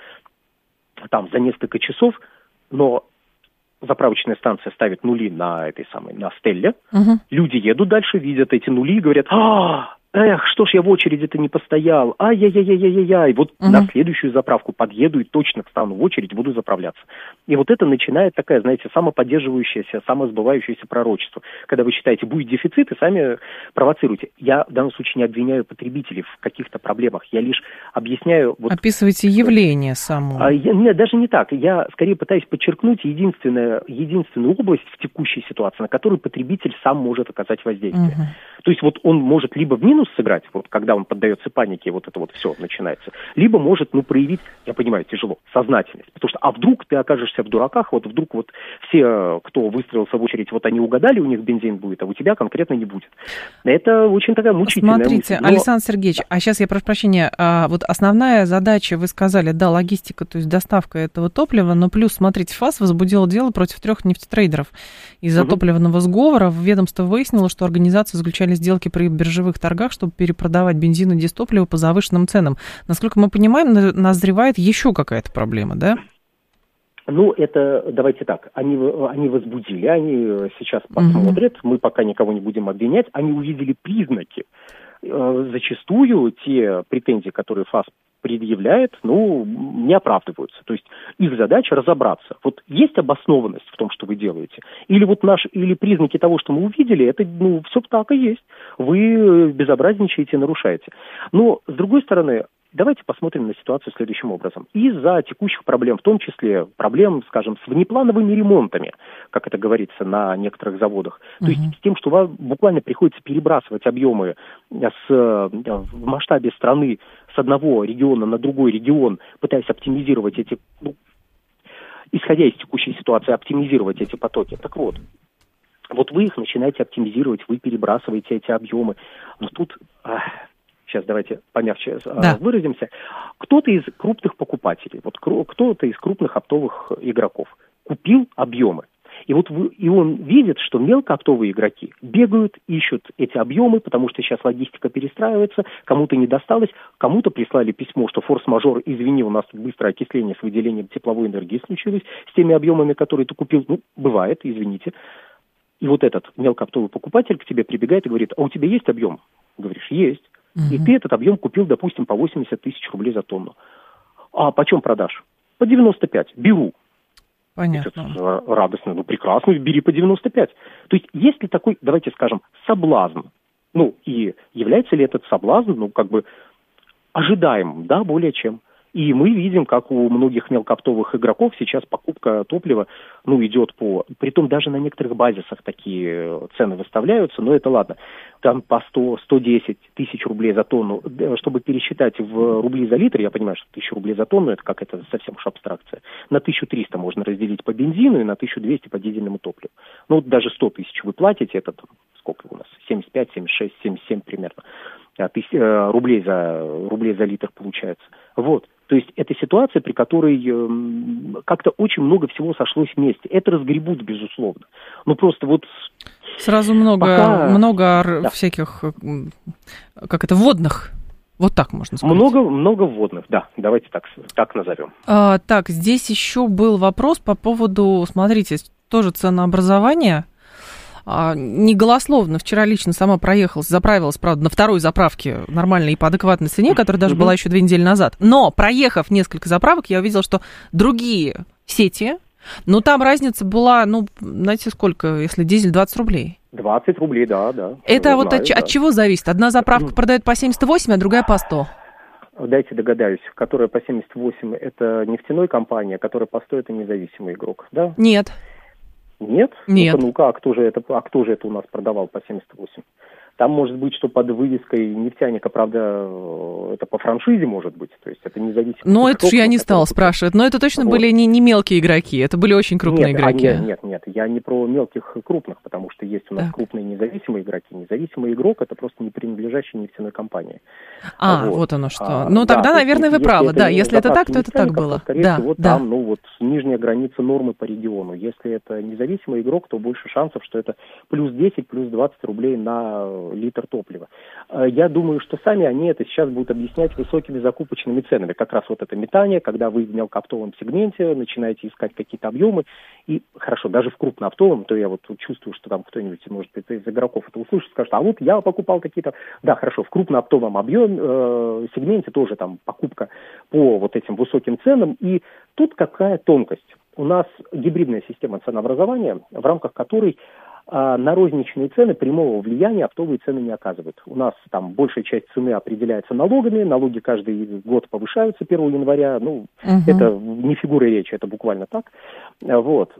там за несколько часов, но заправочная станция ставит нули на этой самой, на стелле. Uh-huh. Люди едут дальше, видят эти нули и говорят: а, эх, что ж я в очереди-то не постоял, ай-яй-яй-яй-яй-яй. Вот uh-huh. на следующую заправку подъеду и точно встану в очередь, буду заправляться. И вот это начинает такая, знаете, самоподдерживающееся, самосбывающееся пророчество. Когда вы считаете, будет дефицит, и сами провоцируете. Я в данном случае не обвиняю потребителей в каких-то проблемах, я лишь объясняю... Вот, описываете явление само. А, я, нет, даже не так. Я скорее пытаюсь подчеркнуть единственное, единственную область в текущей ситуации, на которую потребитель сам может оказать воздействие. Uh-huh. То есть вот он может либо в минус сыграть, вот когда он поддается панике, вот это вот все начинается, либо может, ну, проявить, я понимаю, тяжело, сознательность. Потому что, а вдруг ты окажешься в дураках, вот вдруг вот все, кто выстроился в очередь, вот они угадали, у них бензин будет, а у тебя конкретно не будет. Это очень такая мучительная Смотрите, мысль. Но... Александр Сергеевич, а сейчас я прошу прощения, а вот основная задача, вы сказали, да, логистика, то есть доставка этого топлива, но плюс, смотрите, ФАС возбудила дело против трех нефтетрейдеров. Из-за угу. топливного сгора ведомство выяснило, что организации заключали сделки при биржевых торгах, чтобы перепродавать бензин и дистопливо по завышенным ценам. Насколько мы понимаем, назревает еще какая-то проблема, да? Ну, это, давайте так, они, они возбудили, они сейчас посмотрят, угу. мы пока никого не будем обвинять, они увидели признаки. Зачастую те претензии, которые ФАС предъявляет, ну, не оправдываются. То есть их задача разобраться. Вот есть обоснованность в том, что вы делаете? Или вот наш, или признаки того, что мы увидели, это, ну, все так и есть. Вы безобразничаете, нарушаете. Но, с другой стороны, давайте посмотрим на ситуацию следующим образом. Из-за текущих проблем, в том числе проблем, скажем, с внеплановыми ремонтами, как это говорится на некоторых заводах, uh-huh. то есть с тем, что вам буквально приходится перебрасывать объемы с, в масштабе страны с одного региона на другой регион, пытаясь оптимизировать эти, ну, исходя из текущей ситуации, оптимизировать эти потоки. Так вот, вот вы их начинаете оптимизировать, вы перебрасываете эти объемы. Но тут... Сейчас давайте помягче да. выразимся. Кто-то из крупных покупателей, вот кто-то из крупных оптовых игроков купил объемы. И вот вы, и он видит, что мелкооптовые игроки бегают, ищут эти объемы, потому что сейчас логистика перестраивается, кому-то не досталось, кому-то прислали письмо, что форс-мажор, извини, у нас быстрое окисление с выделением тепловой энергии случилось с теми объемами, которые ты купил. Ну, бывает, извините. И вот этот мелкооптовый покупатель к тебе прибегает и говорит: а у тебя есть объем? Говоришь: есть. И угу. ты этот объем купил, допустим, по восемьдесят тысяч рублей за тонну. А почем продашь? По девяносто пять. Беру. Понятно. Это радостно. Ну, прекрасно, бери по девяносто пять. То есть, есть ли такой, давайте скажем, соблазн? Ну, и является ли этот соблазн, ну, как бы, ожидаемым? Да, более чем. И мы видим, как у многих мелкооптовых игроков сейчас покупка топлива, ну, идет по... Притом даже на некоторых базисах такие цены выставляются, но это ладно. Там по сто - сто десять тысяч рублей за тонну. Чтобы пересчитать в рубли за литр, я понимаю, что тысяча рублей за тонну, это как это совсем уж абстракция. На тысячу триста можно разделить по бензину и на тысячу двести по дизельному топливу. Ну, вот даже сто тысяч вы платите, это сколько у нас? семьдесят пять, семьдесят шесть, семьдесят семь примерно. Тысяч, э, рублей, за, рублей за литр получается. Вот. То есть это ситуация, при которой э, как-то очень много всего сошлось вместе. Это разгребут, безусловно. Ну, просто вот... Сразу много, пока... много да. всяких, как это, водных. Вот так можно сказать. Много, много вводных, да. Давайте так, так назовем. А, так, здесь еще был вопрос по поводу, смотрите, тоже ценообразования. А, не голословно. Вчера лично сама проехалась, заправилась, правда, на второй заправке нормальной и по адекватной цене, которая даже была еще две недели назад. Но, проехав несколько заправок, я увидела, что другие сети, ну, там разница была, ну, знаете, сколько, если дизель двадцать рублей? двадцать рублей, да, да. Это я вот знаю, от, да. от чего зависит? Одна заправка продает по семьдесят восемь, а другая по сто. Дайте догадаюсь, которая по семьдесят восемь, это нефтяной компания, которая по сто, это независимый игрок, да? Нет. Нет? Нет. Ну-ка, ну-ка, а кто же это, а кто же это у нас продавал по семьдесят восемь? Там может быть, что под вывеской нефтяника, правда, это по франшизе может быть, то есть это независимо. Ну, это же я не стала спрашивать, но это точно вот. были не, не мелкие игроки, это были очень крупные нет, игроки. А, нет, нет, нет, я не про мелких и крупных, потому что есть у нас так. крупные независимые игроки. Независимый игрок – это просто не принадлежащий нефтяной компании. А, вот, вот оно что. А, ну, тогда, да, наверное, вы правы, да, если это так, то это так было. Скорее да, всего, да. там, ну, вот, нижняя граница нормы по региону. Если это независимый игрок, то больше шансов, что это плюс десять, плюс двадцать рублей на литр топлива. Я думаю, что сами они это сейчас будут объяснять высокими закупочными ценами. Как раз вот это метание, когда вы в мелкооптовом сегменте начинаете искать какие-то объемы. И хорошо, даже в крупнооптовом, то я вот чувствую, что там кто-нибудь, может быть, из игроков это услышит, скажет, а вот я покупал какие-то... Да, хорошо, в крупнооптовом объеме, э, сегменте тоже там покупка по вот этим высоким ценам. И тут какая тонкость? У нас гибридная система ценообразования, в рамках которой а на розничные цены прямого влияния оптовые цены не оказывают. У нас там большая часть цены определяется налогами, налоги каждый год повышаются первого января, ну, uh-huh. это не фигура речи, это буквально так. Вот.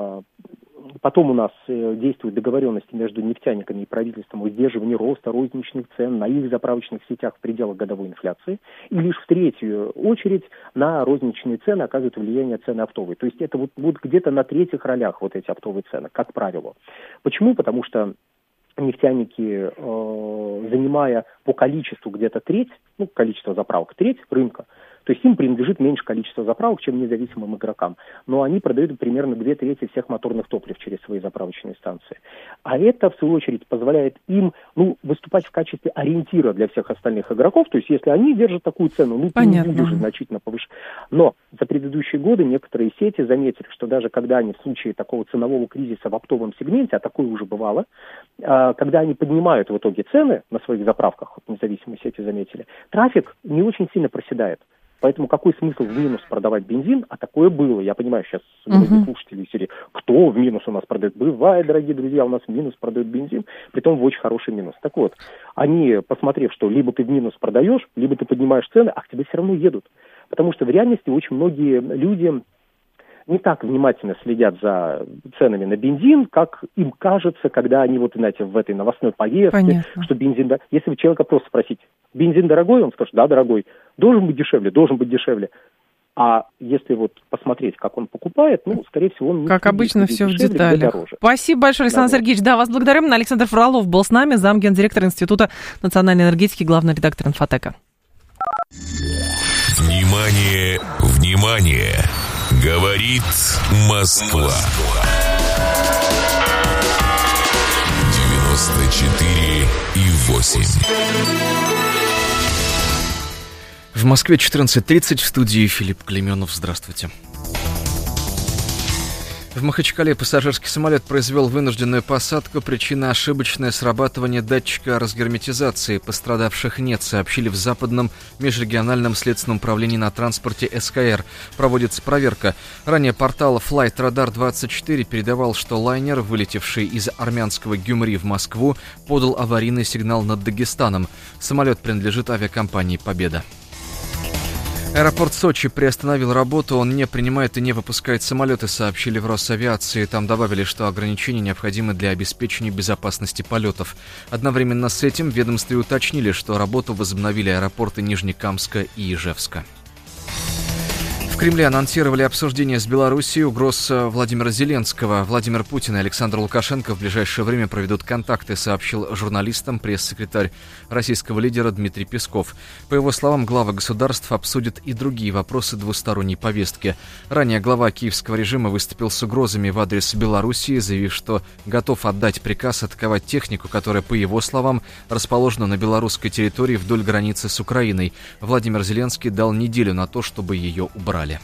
Потом у нас действуют договоренности между нефтяниками и правительством о сдерживании роста розничных цен на их заправочных сетях в пределах годовой инфляции. И лишь в третью очередь на розничные цены оказывают влияние цены оптовые. То есть это вот, вот где-то на третьих ролях вот эти оптовые цены, как правило. Почему? Потому что нефтяники, э, занимая по количеству где-то треть, ну, количество заправок, треть рынка, то есть им принадлежит меньше количество заправок, чем независимым игрокам. Но они продают примерно две трети всех моторных топлив через свои заправочные станции. А это, в свою очередь, позволяет им, ну, выступать в качестве ориентира для всех остальных игроков. То есть если они держат такую цену, ну, ты не будешь значительно повышать. Но за предыдущие годы некоторые сети заметили, что даже когда они в случае такого ценового кризиса в оптовом сегменте, а такое уже бывало, когда они поднимают в итоге цены на своих заправках, вот независимые сети заметили, трафик не очень сильно проседает. Поэтому какой смысл в минус продавать бензин? А такое было. Я понимаю, сейчас многие uh-huh. слушатели серии, кто в минус у нас продает? Бывает, дорогие друзья, у нас в минус продают бензин, притом в очень хороший минус. Так вот, они, посмотрев, что либо ты в минус продаешь, либо ты поднимаешь цены, а к тебе все равно едут. Потому что в реальности очень многие люди не так внимательно следят за ценами на бензин, как им кажется, когда они вот, знаете, в этой новостной повестке, Понятно. Что бензин... Если вы человека просто спросите, бензин дорогой, он скажет, да, дорогой. Должен быть дешевле, должен быть дешевле. А если вот посмотреть, как он покупает, ну, скорее всего, он не Как обычно, все в деталях. Спасибо большое, Александр да, Сергеевич. Да, вас благодарим. Александр Фролов был с нами, замгендиректор Института национальной энергетики, главный редактор «Инфотека». Внимание, внимание! Говорит Москва. девяносто четыре и восемь. В Москве четырнадцать тридцать, в студии Филипп Клеменов. Здравствуйте. В Махачкале пассажирский самолет произвел вынужденную посадку. Причина – ошибочное срабатывание датчика разгерметизации. Пострадавших нет, сообщили в Западном межрегиональном следственном управлении на транспорте эс ка эр. Проводится проверка. Ранее портал Flight Radar двадцать четыре передавал, что лайнер, вылетевший из армянского Гюмри в Москву, подал аварийный сигнал над Дагестаном. Самолет принадлежит авиакомпании «Победа». Аэропорт Сочи приостановил работу, он не принимает и не выпускает самолеты, сообщили в Росавиации. Там добавили, что ограничения необходимы для обеспечения безопасности полетов. Одновременно с этим в ведомстве уточнили, что работу возобновили аэропорты Нижнекамска и Ижевска. В Кремле анонсировали обсуждение с Белоруссией угроз Владимира Зеленского. Владимир Путин и Александр Лукашенко в ближайшее время проведут контакты, сообщил журналистам пресс-секретарь российского лидера Дмитрий Песков. По его словам, главы государств обсудят и другие вопросы двусторонней повестки. Ранее глава киевского режима выступил с угрозами в адрес Белоруссии, заявив, что готов отдать приказ атаковать технику, которая, по его словам, расположена на белорусской территории вдоль границы с Украиной. Владимир Зеленский дал неделю на то, чтобы ее убрали.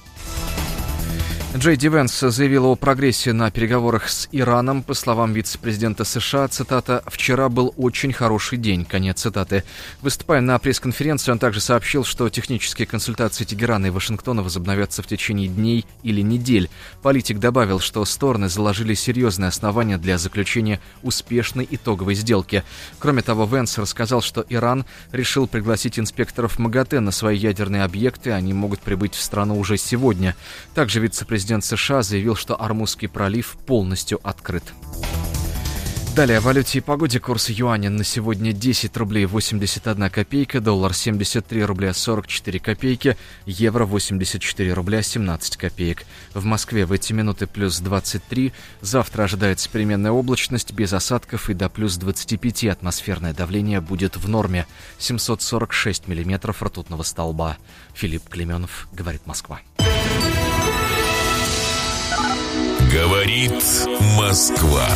Джей Ди Венс заявил о прогрессе на переговорах с Ираном. По словам вице-президента США, цитата, «Вчера был очень хороший день», конец цитаты. Выступая на пресс-конференции, он также сообщил, что технические консультации Тегерана и Вашингтона возобновятся в течение дней или недель. Политик добавил, что стороны заложили серьезные основания для заключения успешной итоговой сделки. Кроме того, Венс рассказал, что Иран решил пригласить инспекторов МАГАТЭ на свои ядерные объекты. Они могут прибыть в страну уже сегодня. Также вице-президент Президент США заявил, что Ормузский пролив полностью открыт. Далее о валюте и погоде. Курс юаня на сегодня десять рублей восемьдесят одна копейка, доллар семьдесят три рубля сорок четыре копейки, евро восемьдесят четыре рубля семнадцать копеек. В Москве в эти минуты плюс двадцать три. Завтра ожидается переменная облачность без осадков и до плюс двадцать пять. Атмосферное давление будет в норме. семьсот сорок шесть миллиметров ртутного столба. Филипп Клеменов, говорит Москва. Говорит Москва.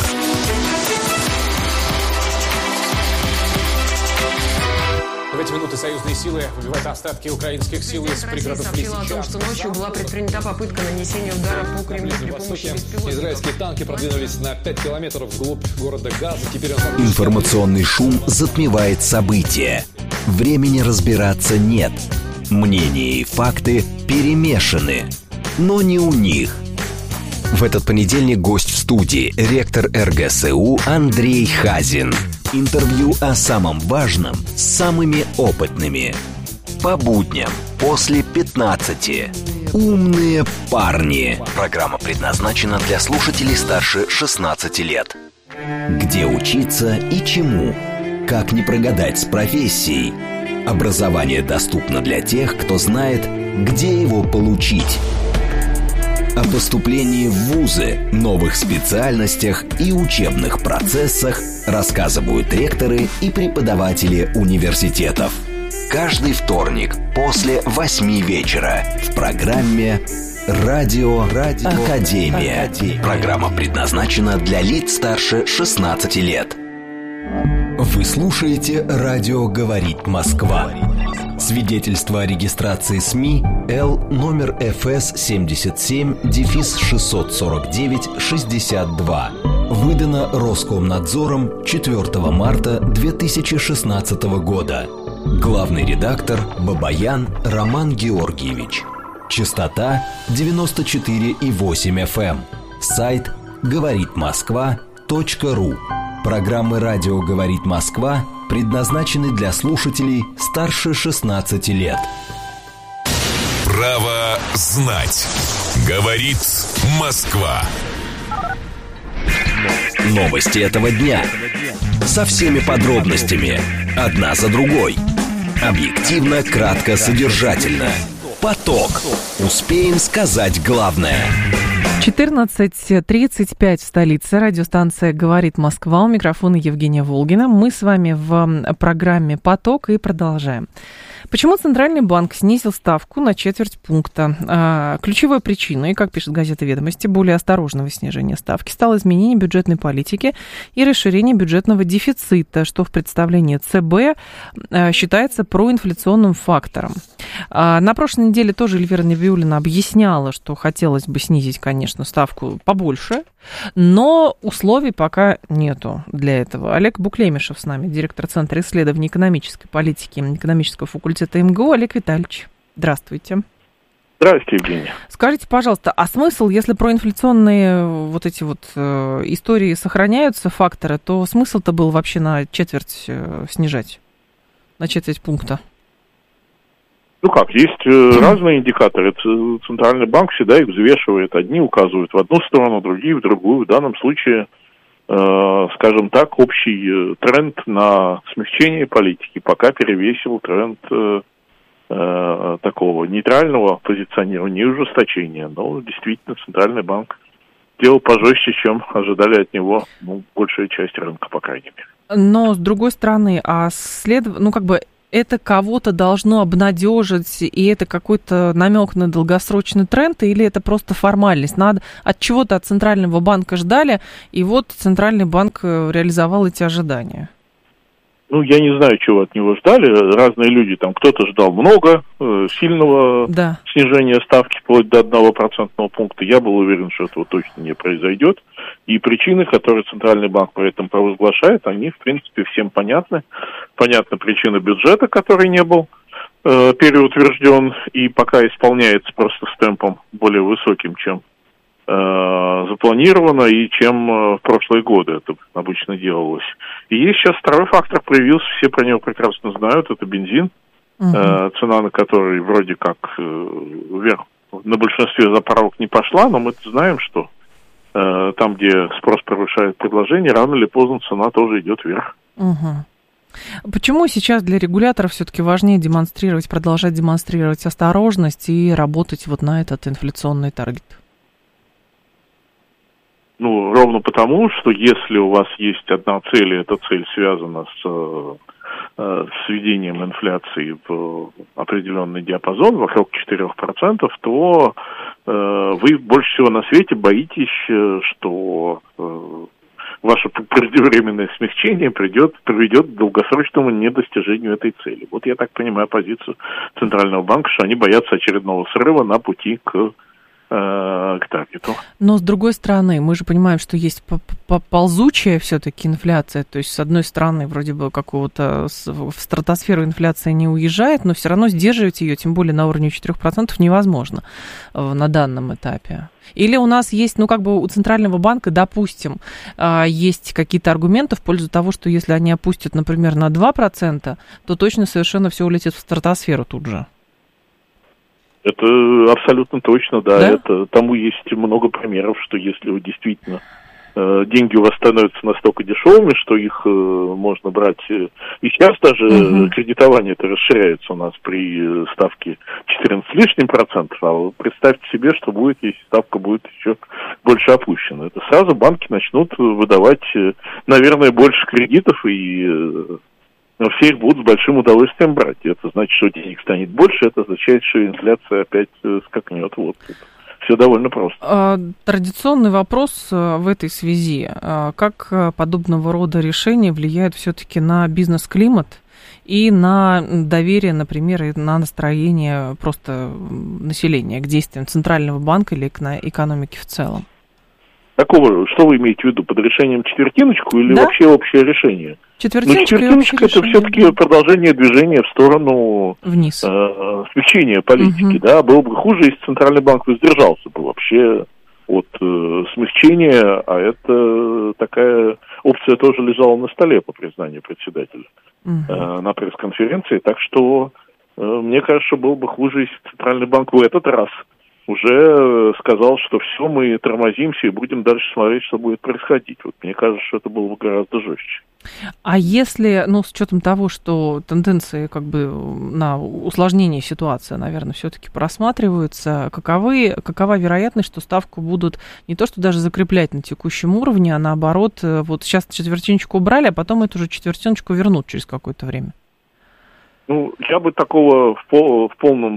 В эти минуты союзные силы выбивают остатки украинских сил из пригородов Лисича. Сообщила о том, что ночью была предпринята попытка нанесения удара по Кремлю при помощи беспилотников. Израильские танки продвинулись на пять километров вглубь города Газа. Теперь он... Информационный шум затмевает события. Времени разбираться нет. Мнения и факты перемешаны. Но не у них. В этот понедельник гость в студии, ректор эр гэ эс у Андрей Хазин. Интервью о самом важном с самыми опытными. По будням после пятнадцати. Умные парни. Программа предназначена для слушателей старше шестнадцати лет. Где учиться и чему? Как не прогадать с профессией? Образование доступно для тех, кто знает, где его получить. О поступлении в вузы, новых специальностях и учебных процессах рассказывают ректоры и преподаватели университетов. Каждый вторник после восьми вечера в программе «Радио, Радио Академия». Академия. Программа предназначена для лиц старше шестнадцати лет. Вы слушаете «Радио говорит Москва». Свидетельство о регистрации СМИ Л номер эф эс семьдесят семь шестьсот сорок девять шестьдесят два. Выдано Роскомнадзором четвёртого марта две тысячи шестнадцатого года. Главный редактор Бабаян Роман Георгиевич. Частота девяносто четыре и восемь эф эм. Сайт говорит москва точка ру. Программы «Радио говорит Москва» предназначены для слушателей старше шестнадцати лет. Право знать. Говорит Москва. Новости этого дня. Со всеми подробностями. Одна за другой. Объективно, кратко, содержательно. Поток. Успеем сказать главное. четырнадцать тридцать пять в столице. Радиостанция «Говорит Москва». У микрофона Евгения Волгина. Мы с вами в программе «Поток» и продолжаем. Почему Центральный банк снизил ставку на четверть пункта? Ключевой причиной, как пишет газета «Ведомости», более осторожного снижения ставки стало изменение бюджетной политики и расширение бюджетного дефицита, что в представлении ЦБ считается проинфляционным фактором. На прошлой неделе тоже Эльвира Набиуллина объясняла, что хотелось бы снизить, конечно, ставку побольше, но условий пока нету для этого. Олег Буклемишев с нами, директор Центра исследований экономической политики экономического факультета эм гэ у. Олег Витальевич, здравствуйте. Здравствуйте, Евгения. Скажите, пожалуйста, а смысл, если проинфляционные вот эти вот э, истории сохраняются, факторы, то смысл-то был вообще на четверть э, снижать, на четверть пункта? Ну как, есть э, разные индикаторы. Центральный банк всегда их взвешивает. Одни указывают в одну сторону, другие в другую. В данном случае, э, скажем так, общий э, тренд на смягчение политики пока перевесил тренд э, э, такого нейтрального позиционирования и ужесточения. Но действительно Центральный банк делал пожестче, чем ожидали от него, ну, большая часть рынка, по крайней мере. Но, с другой стороны, а след... ну, как бы, это кого-то должно обнадежить, и это какой-то намек на долгосрочный тренд, или это просто формальность? Надо от чего-то от Центрального банка ждали, и вот Центральный банк реализовал эти ожидания. Ну, я не знаю, чего от него ждали. Разные люди, там, кто-то ждал много, э, сильного да. снижения ставки вплоть до одного процентного пункта. Я был уверен, что этого точно не произойдет. И причины, которые Центральный банк при этом провозглашает, они, в принципе, всем понятны. Понятна причина бюджета, который не был э, переутвержден и пока исполняется просто с темпом более высоким, чем э, запланировано и чем э, в прошлые годы это обычно делалось. И есть сейчас второй фактор, проявился, все про него прекрасно знают, это бензин, uh-huh. э, цена на который вроде как э, вверх на большинстве заправок не пошла, но мы знаем, что э, там, где спрос превышает предложение, рано или поздно цена тоже идет вверх. Uh-huh. Почему сейчас для регуляторов все-таки важнее демонстрировать, продолжать демонстрировать осторожность и работать вот на этот инфляционный таргет? Ну, ровно потому, что если у вас есть одна цель, и эта цель связана с э, с введением инфляции в определенный диапазон, вокруг четырех процентов, то э, вы больше всего на свете боитесь, что э, ваше преждевременное смягчение придет, приведет к долгосрочному недостижению этой цели. Вот я так понимаю позицию Центрального банка, что они боятся очередного срыва на пути к к таргету. Но с другой стороны, мы же понимаем, что есть ползучая все-таки инфляция, то есть с одной стороны вроде бы какого-то в стратосферу инфляция не уезжает, но все равно сдерживать ее, тем более на уровне четырех процентов, невозможно на данном этапе. Или у нас есть, ну как бы у Центрального банка, допустим, есть какие-то аргументы в пользу того, что если они опустят, например, на два процента, то точно совершенно все улетит в стратосферу тут же. Это абсолютно точно, да. да. Это, тому есть много примеров, что если вы действительно э, деньги у вас становятся настолько дешевыми, что их э, можно брать. Э, и сейчас даже uh-huh. кредитование это расширяется у нас при ставке четырнадцать с лишним процентов. А представьте себе, что будет, если ставка будет еще больше опущена. Это сразу банки начнут выдавать, э, наверное, больше кредитов и... Э, но все их будут с большим удовольствием брать. Это значит, что денег станет больше, это означает, что инфляция опять скакнет. Вот. Все довольно просто. Традиционный вопрос в этой связи. Как подобного рода решения влияют все-таки на бизнес-климат и на доверие, например, и на настроение просто населения к действиям Центрального банка или к экономике в целом? Какого, что вы имеете в виду? Под решением четвертиночку или да? вообще общее решение? Четвертиночка, ну, четвертиночка это все-таки продолжение движения в сторону вниз. Э, смягчения политики. Угу. Да? Было бы хуже, если Центральный банк воздержался бы вообще от э, смягчения, а это такая опция тоже лежала на столе, по признанию председателя, угу. э, на пресс-конференции. Так что э, мне кажется, было бы хуже, если Центральный банк в этот раз уже сказал, что все, мы тормозимся и будем дальше смотреть, что будет происходить. Вот мне кажется, что это было бы гораздо жестче. А если, ну, с учетом того, что тенденции как бы на усложнение ситуации, наверное, все-таки просматриваются, каковы, какова вероятность, что ставку будут не то, что даже закреплять на текущем уровне, а наоборот, вот сейчас четвертиночку убрали, а потом эту же четвертиночку вернут через какое-то время? Ну, я бы такого в, пол, в полном...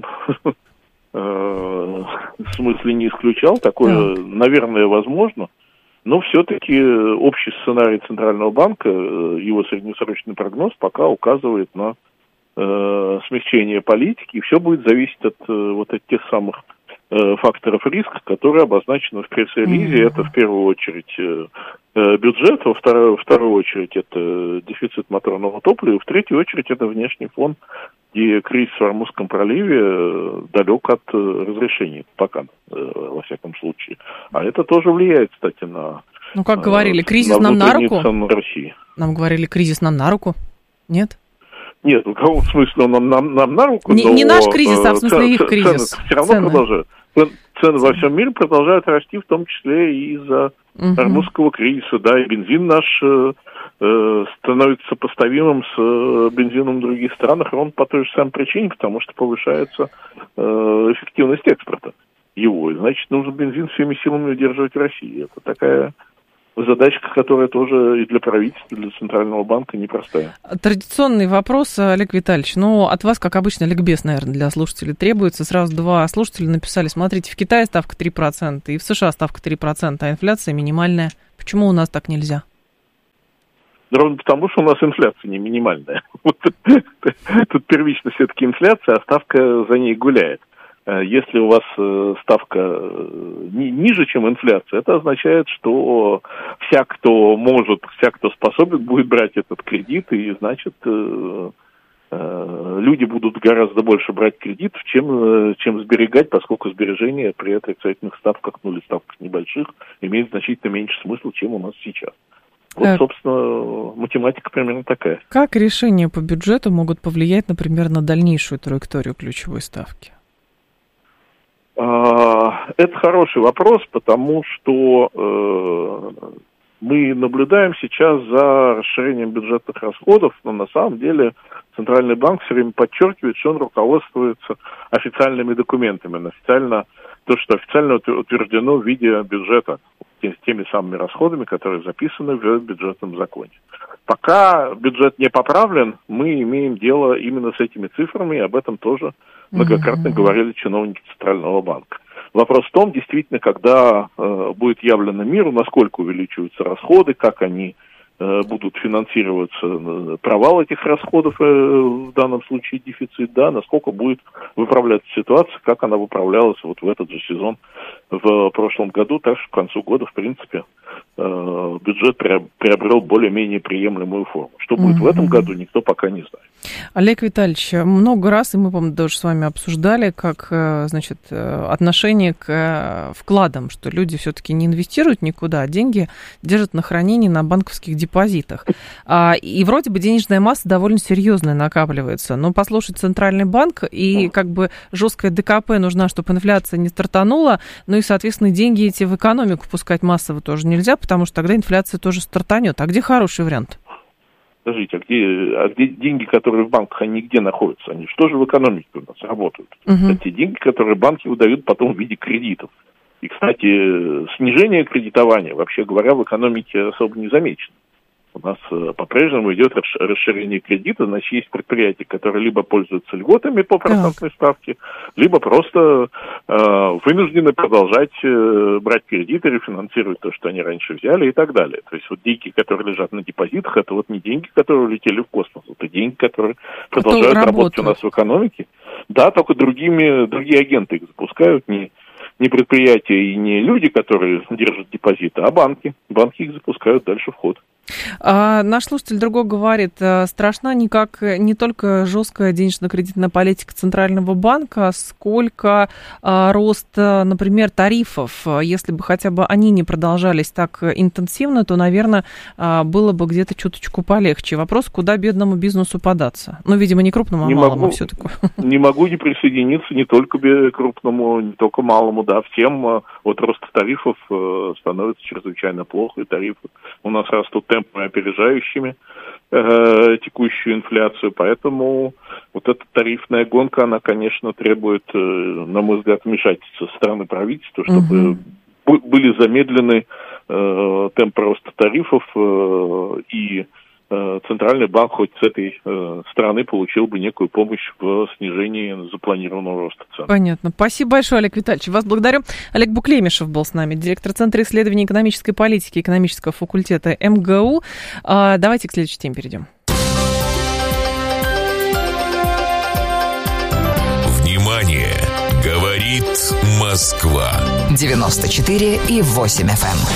в смысле не исключал, такое, yeah. наверное, возможно, но все-таки общий сценарий Центрального банка, его среднесрочный прогноз пока указывает на э, смягчение политики, и все будет зависеть от э, вот от тех самых э, факторов риска, которые обозначены в пресс-релизе. Mm-hmm. Это в первую очередь э, бюджет, во вторую, во вторую очередь это дефицит моторного топлива, в третью очередь это внешний фон, где кризис в Ормузском проливе далек от разрешения, пока, во всяком случае. А это тоже влияет, кстати, на... Ну, как говорили, кризис на нам на руку? России. Нам говорили, кризис нам на руку. Нет? Нет, в каком смысле он нам, нам, нам на руку? Не, но, не наш кризис, а в смысле цены, их кризис. Цены все равно цены. продолжают. Цены во всем мире продолжают расти, в том числе и из-за угу. Ормузского кризиса. Да, и бензин наш э, становится сопоставимым с э, бензином в других странах ровно по той же самой причине, потому что повышается э, эффективность экспорта его. И, значит, нужно бензин всеми силами удерживать в России. Это такая задачка, которая тоже и для правительства, и для Центрального банка непростая. Традиционный вопрос, Олег Витальевич. Ну, от вас, как обычно, ликбез, наверное, для слушателей требуется. Сразу два слушателя написали, смотрите, в Китае ставка три процента, и в США ставка три процента, а инфляция минимальная. Почему у нас так нельзя? Ровно потому, что у нас инфляция не минимальная. Тут первично все-таки инфляция, а ставка за ней гуляет. Если у вас ставка ниже, чем инфляция, это означает, что вся, кто может, вся, кто способен, будет брать этот кредит, и, значит, люди будут гораздо больше брать кредитов, чем, чем сберегать, поскольку сбережения при отрицательных ставках, ну или ставках небольших, имеют значительно меньше смысла, чем у нас сейчас. Вот, так. собственно, математика примерно такая. Как решения по бюджету могут повлиять, например, на дальнейшую траекторию ключевой ставки? Это хороший вопрос, потому что э, мы наблюдаем сейчас за расширением бюджетных расходов, но на самом деле Центральный банк все время подчеркивает, что он руководствуется официальными документами, официально, то, что официально утверждено в виде бюджета, теми самыми расходами, которые записаны в бюджетном законе. Пока бюджет не поправлен, мы имеем дело именно с этими цифрами, и об этом тоже многократно mm-hmm. говорили чиновники Центрального банка. Вопрос в том, действительно, когда э, будет явлено миру, насколько увеличиваются расходы, как они э, будут финансироваться, э, провал этих расходов, э, в данном случае дефицит, да, насколько будет выправляться ситуация, как она выправлялась вот в этот же сезон в прошлом году, так что к концу года, в принципе, э, бюджет приобрел более-менее приемлемую форму. Что будет mm-hmm. в этом году, никто пока не знает. Олег Витальевич, много раз, и мы, по-моему, тоже с вами обсуждали, как, значит, отношение к вкладам, что люди все-таки не инвестируют никуда, а деньги держат на хранении на банковских депозитах. И вроде бы денежная масса довольно серьезная накапливается, но послушать Центральный банк, и как бы жесткая ДКП нужна, чтобы инфляция не стартанула, ну и, соответственно, деньги эти в экономику пускать массово тоже нельзя, потому что тогда инфляция тоже стартанет. А где хороший вариант? Скажите, а где, а где деньги, которые в банках, они где находятся? Они что же в экономике у нас работают? Uh-huh. Это те деньги, которые банки выдают потом в виде кредитов. И, кстати, снижение кредитования, вообще говоря, в экономике особо не замечено. У нас по-прежнему идет расширение кредита, значит, есть предприятия, которые либо пользуются льготами по процентной так. ставке, либо просто э, вынуждены продолжать э, брать кредиты, рефинансировать то, что они раньше взяли и так далее. То есть вот деньги, которые лежат на депозитах, это вот не деньги, которые улетели в космос, это деньги, которые продолжают работать у нас в экономике. Да, только другими, другие агенты их запускают, не, не предприятия и не люди, которые держат депозиты, а банки. Банки их запускают дальше в ход. А наш слушатель другой говорит, страшна никак не только жесткая денежно-кредитная политика Центрального банка, сколько а, рост, например, тарифов. Если бы хотя бы они не продолжались так интенсивно, то, наверное, а, было бы где-то чуточку полегче. Вопрос, куда бедному бизнесу податься? Ну, видимо, не крупному, а не малому все-таки. Не могу не присоединиться не только крупному, не только малому, да, всем от роста тарифов становится чрезвычайно плохо, и тарифы у нас растут темпами опережающими э, текущую инфляцию, поэтому вот эта тарифная гонка, она, конечно, требует, э, на мой взгляд, вмешательства со стороны правительства, чтобы угу. были замедлены э, темпы роста тарифов, э, и э, Центральный банк хоть с этой э, стороны получил бы некую помощь в снижении запланированного роста цен. Понятно. Спасибо большое, Олег Витальевич. Вас благодарю. Олег Буклемишев был с нами, директор Центра исследований экономической политики экономического факультета эм гэ у. А, давайте к следующей теме перейдем. Внимание! Говорит Москва. девяносто четыре и восемь эф эм.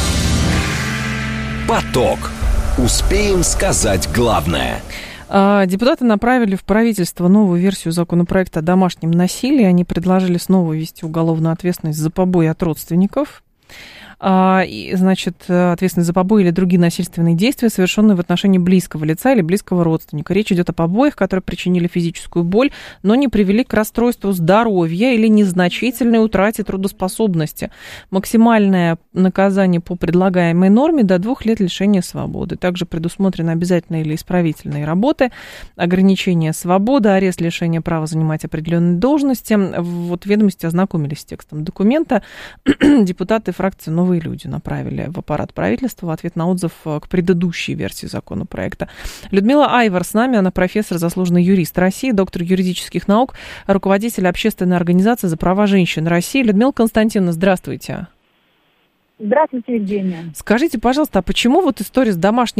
Поток. Успеем сказать главное. Депутаты направили в правительство новую версию законопроекта о домашнем насилии. Они предложили снова ввести уголовную ответственность за побои от родственников. и, значит, ответственность за побои или другие насильственные действия, совершенные в отношении близкого лица или близкого родственника. Речь идет о побоях, которые причинили физическую боль, но не привели к расстройству здоровья или незначительной утрате трудоспособности. Максимальное наказание по предлагаемой норме до двух лет лишения свободы. Также предусмотрены обязательные или исправительные работы, ограничение свободы, арест, лишение права занимать определенные должности. Вот ведомости ознакомились с текстом документа. Депутаты фракции «Новые люди» направили в аппарат правительства в ответ на отзыв к предыдущей версии законопроекта. Людмила Айвар с нами, она профессор, заслуженный юрист России, доктор юридических наук, руководитель общественной организации за права женщин России. Людмила Константиновна, здравствуйте. Здравствуйте, Евгения. Скажите, пожалуйста, а почему вот история с домашней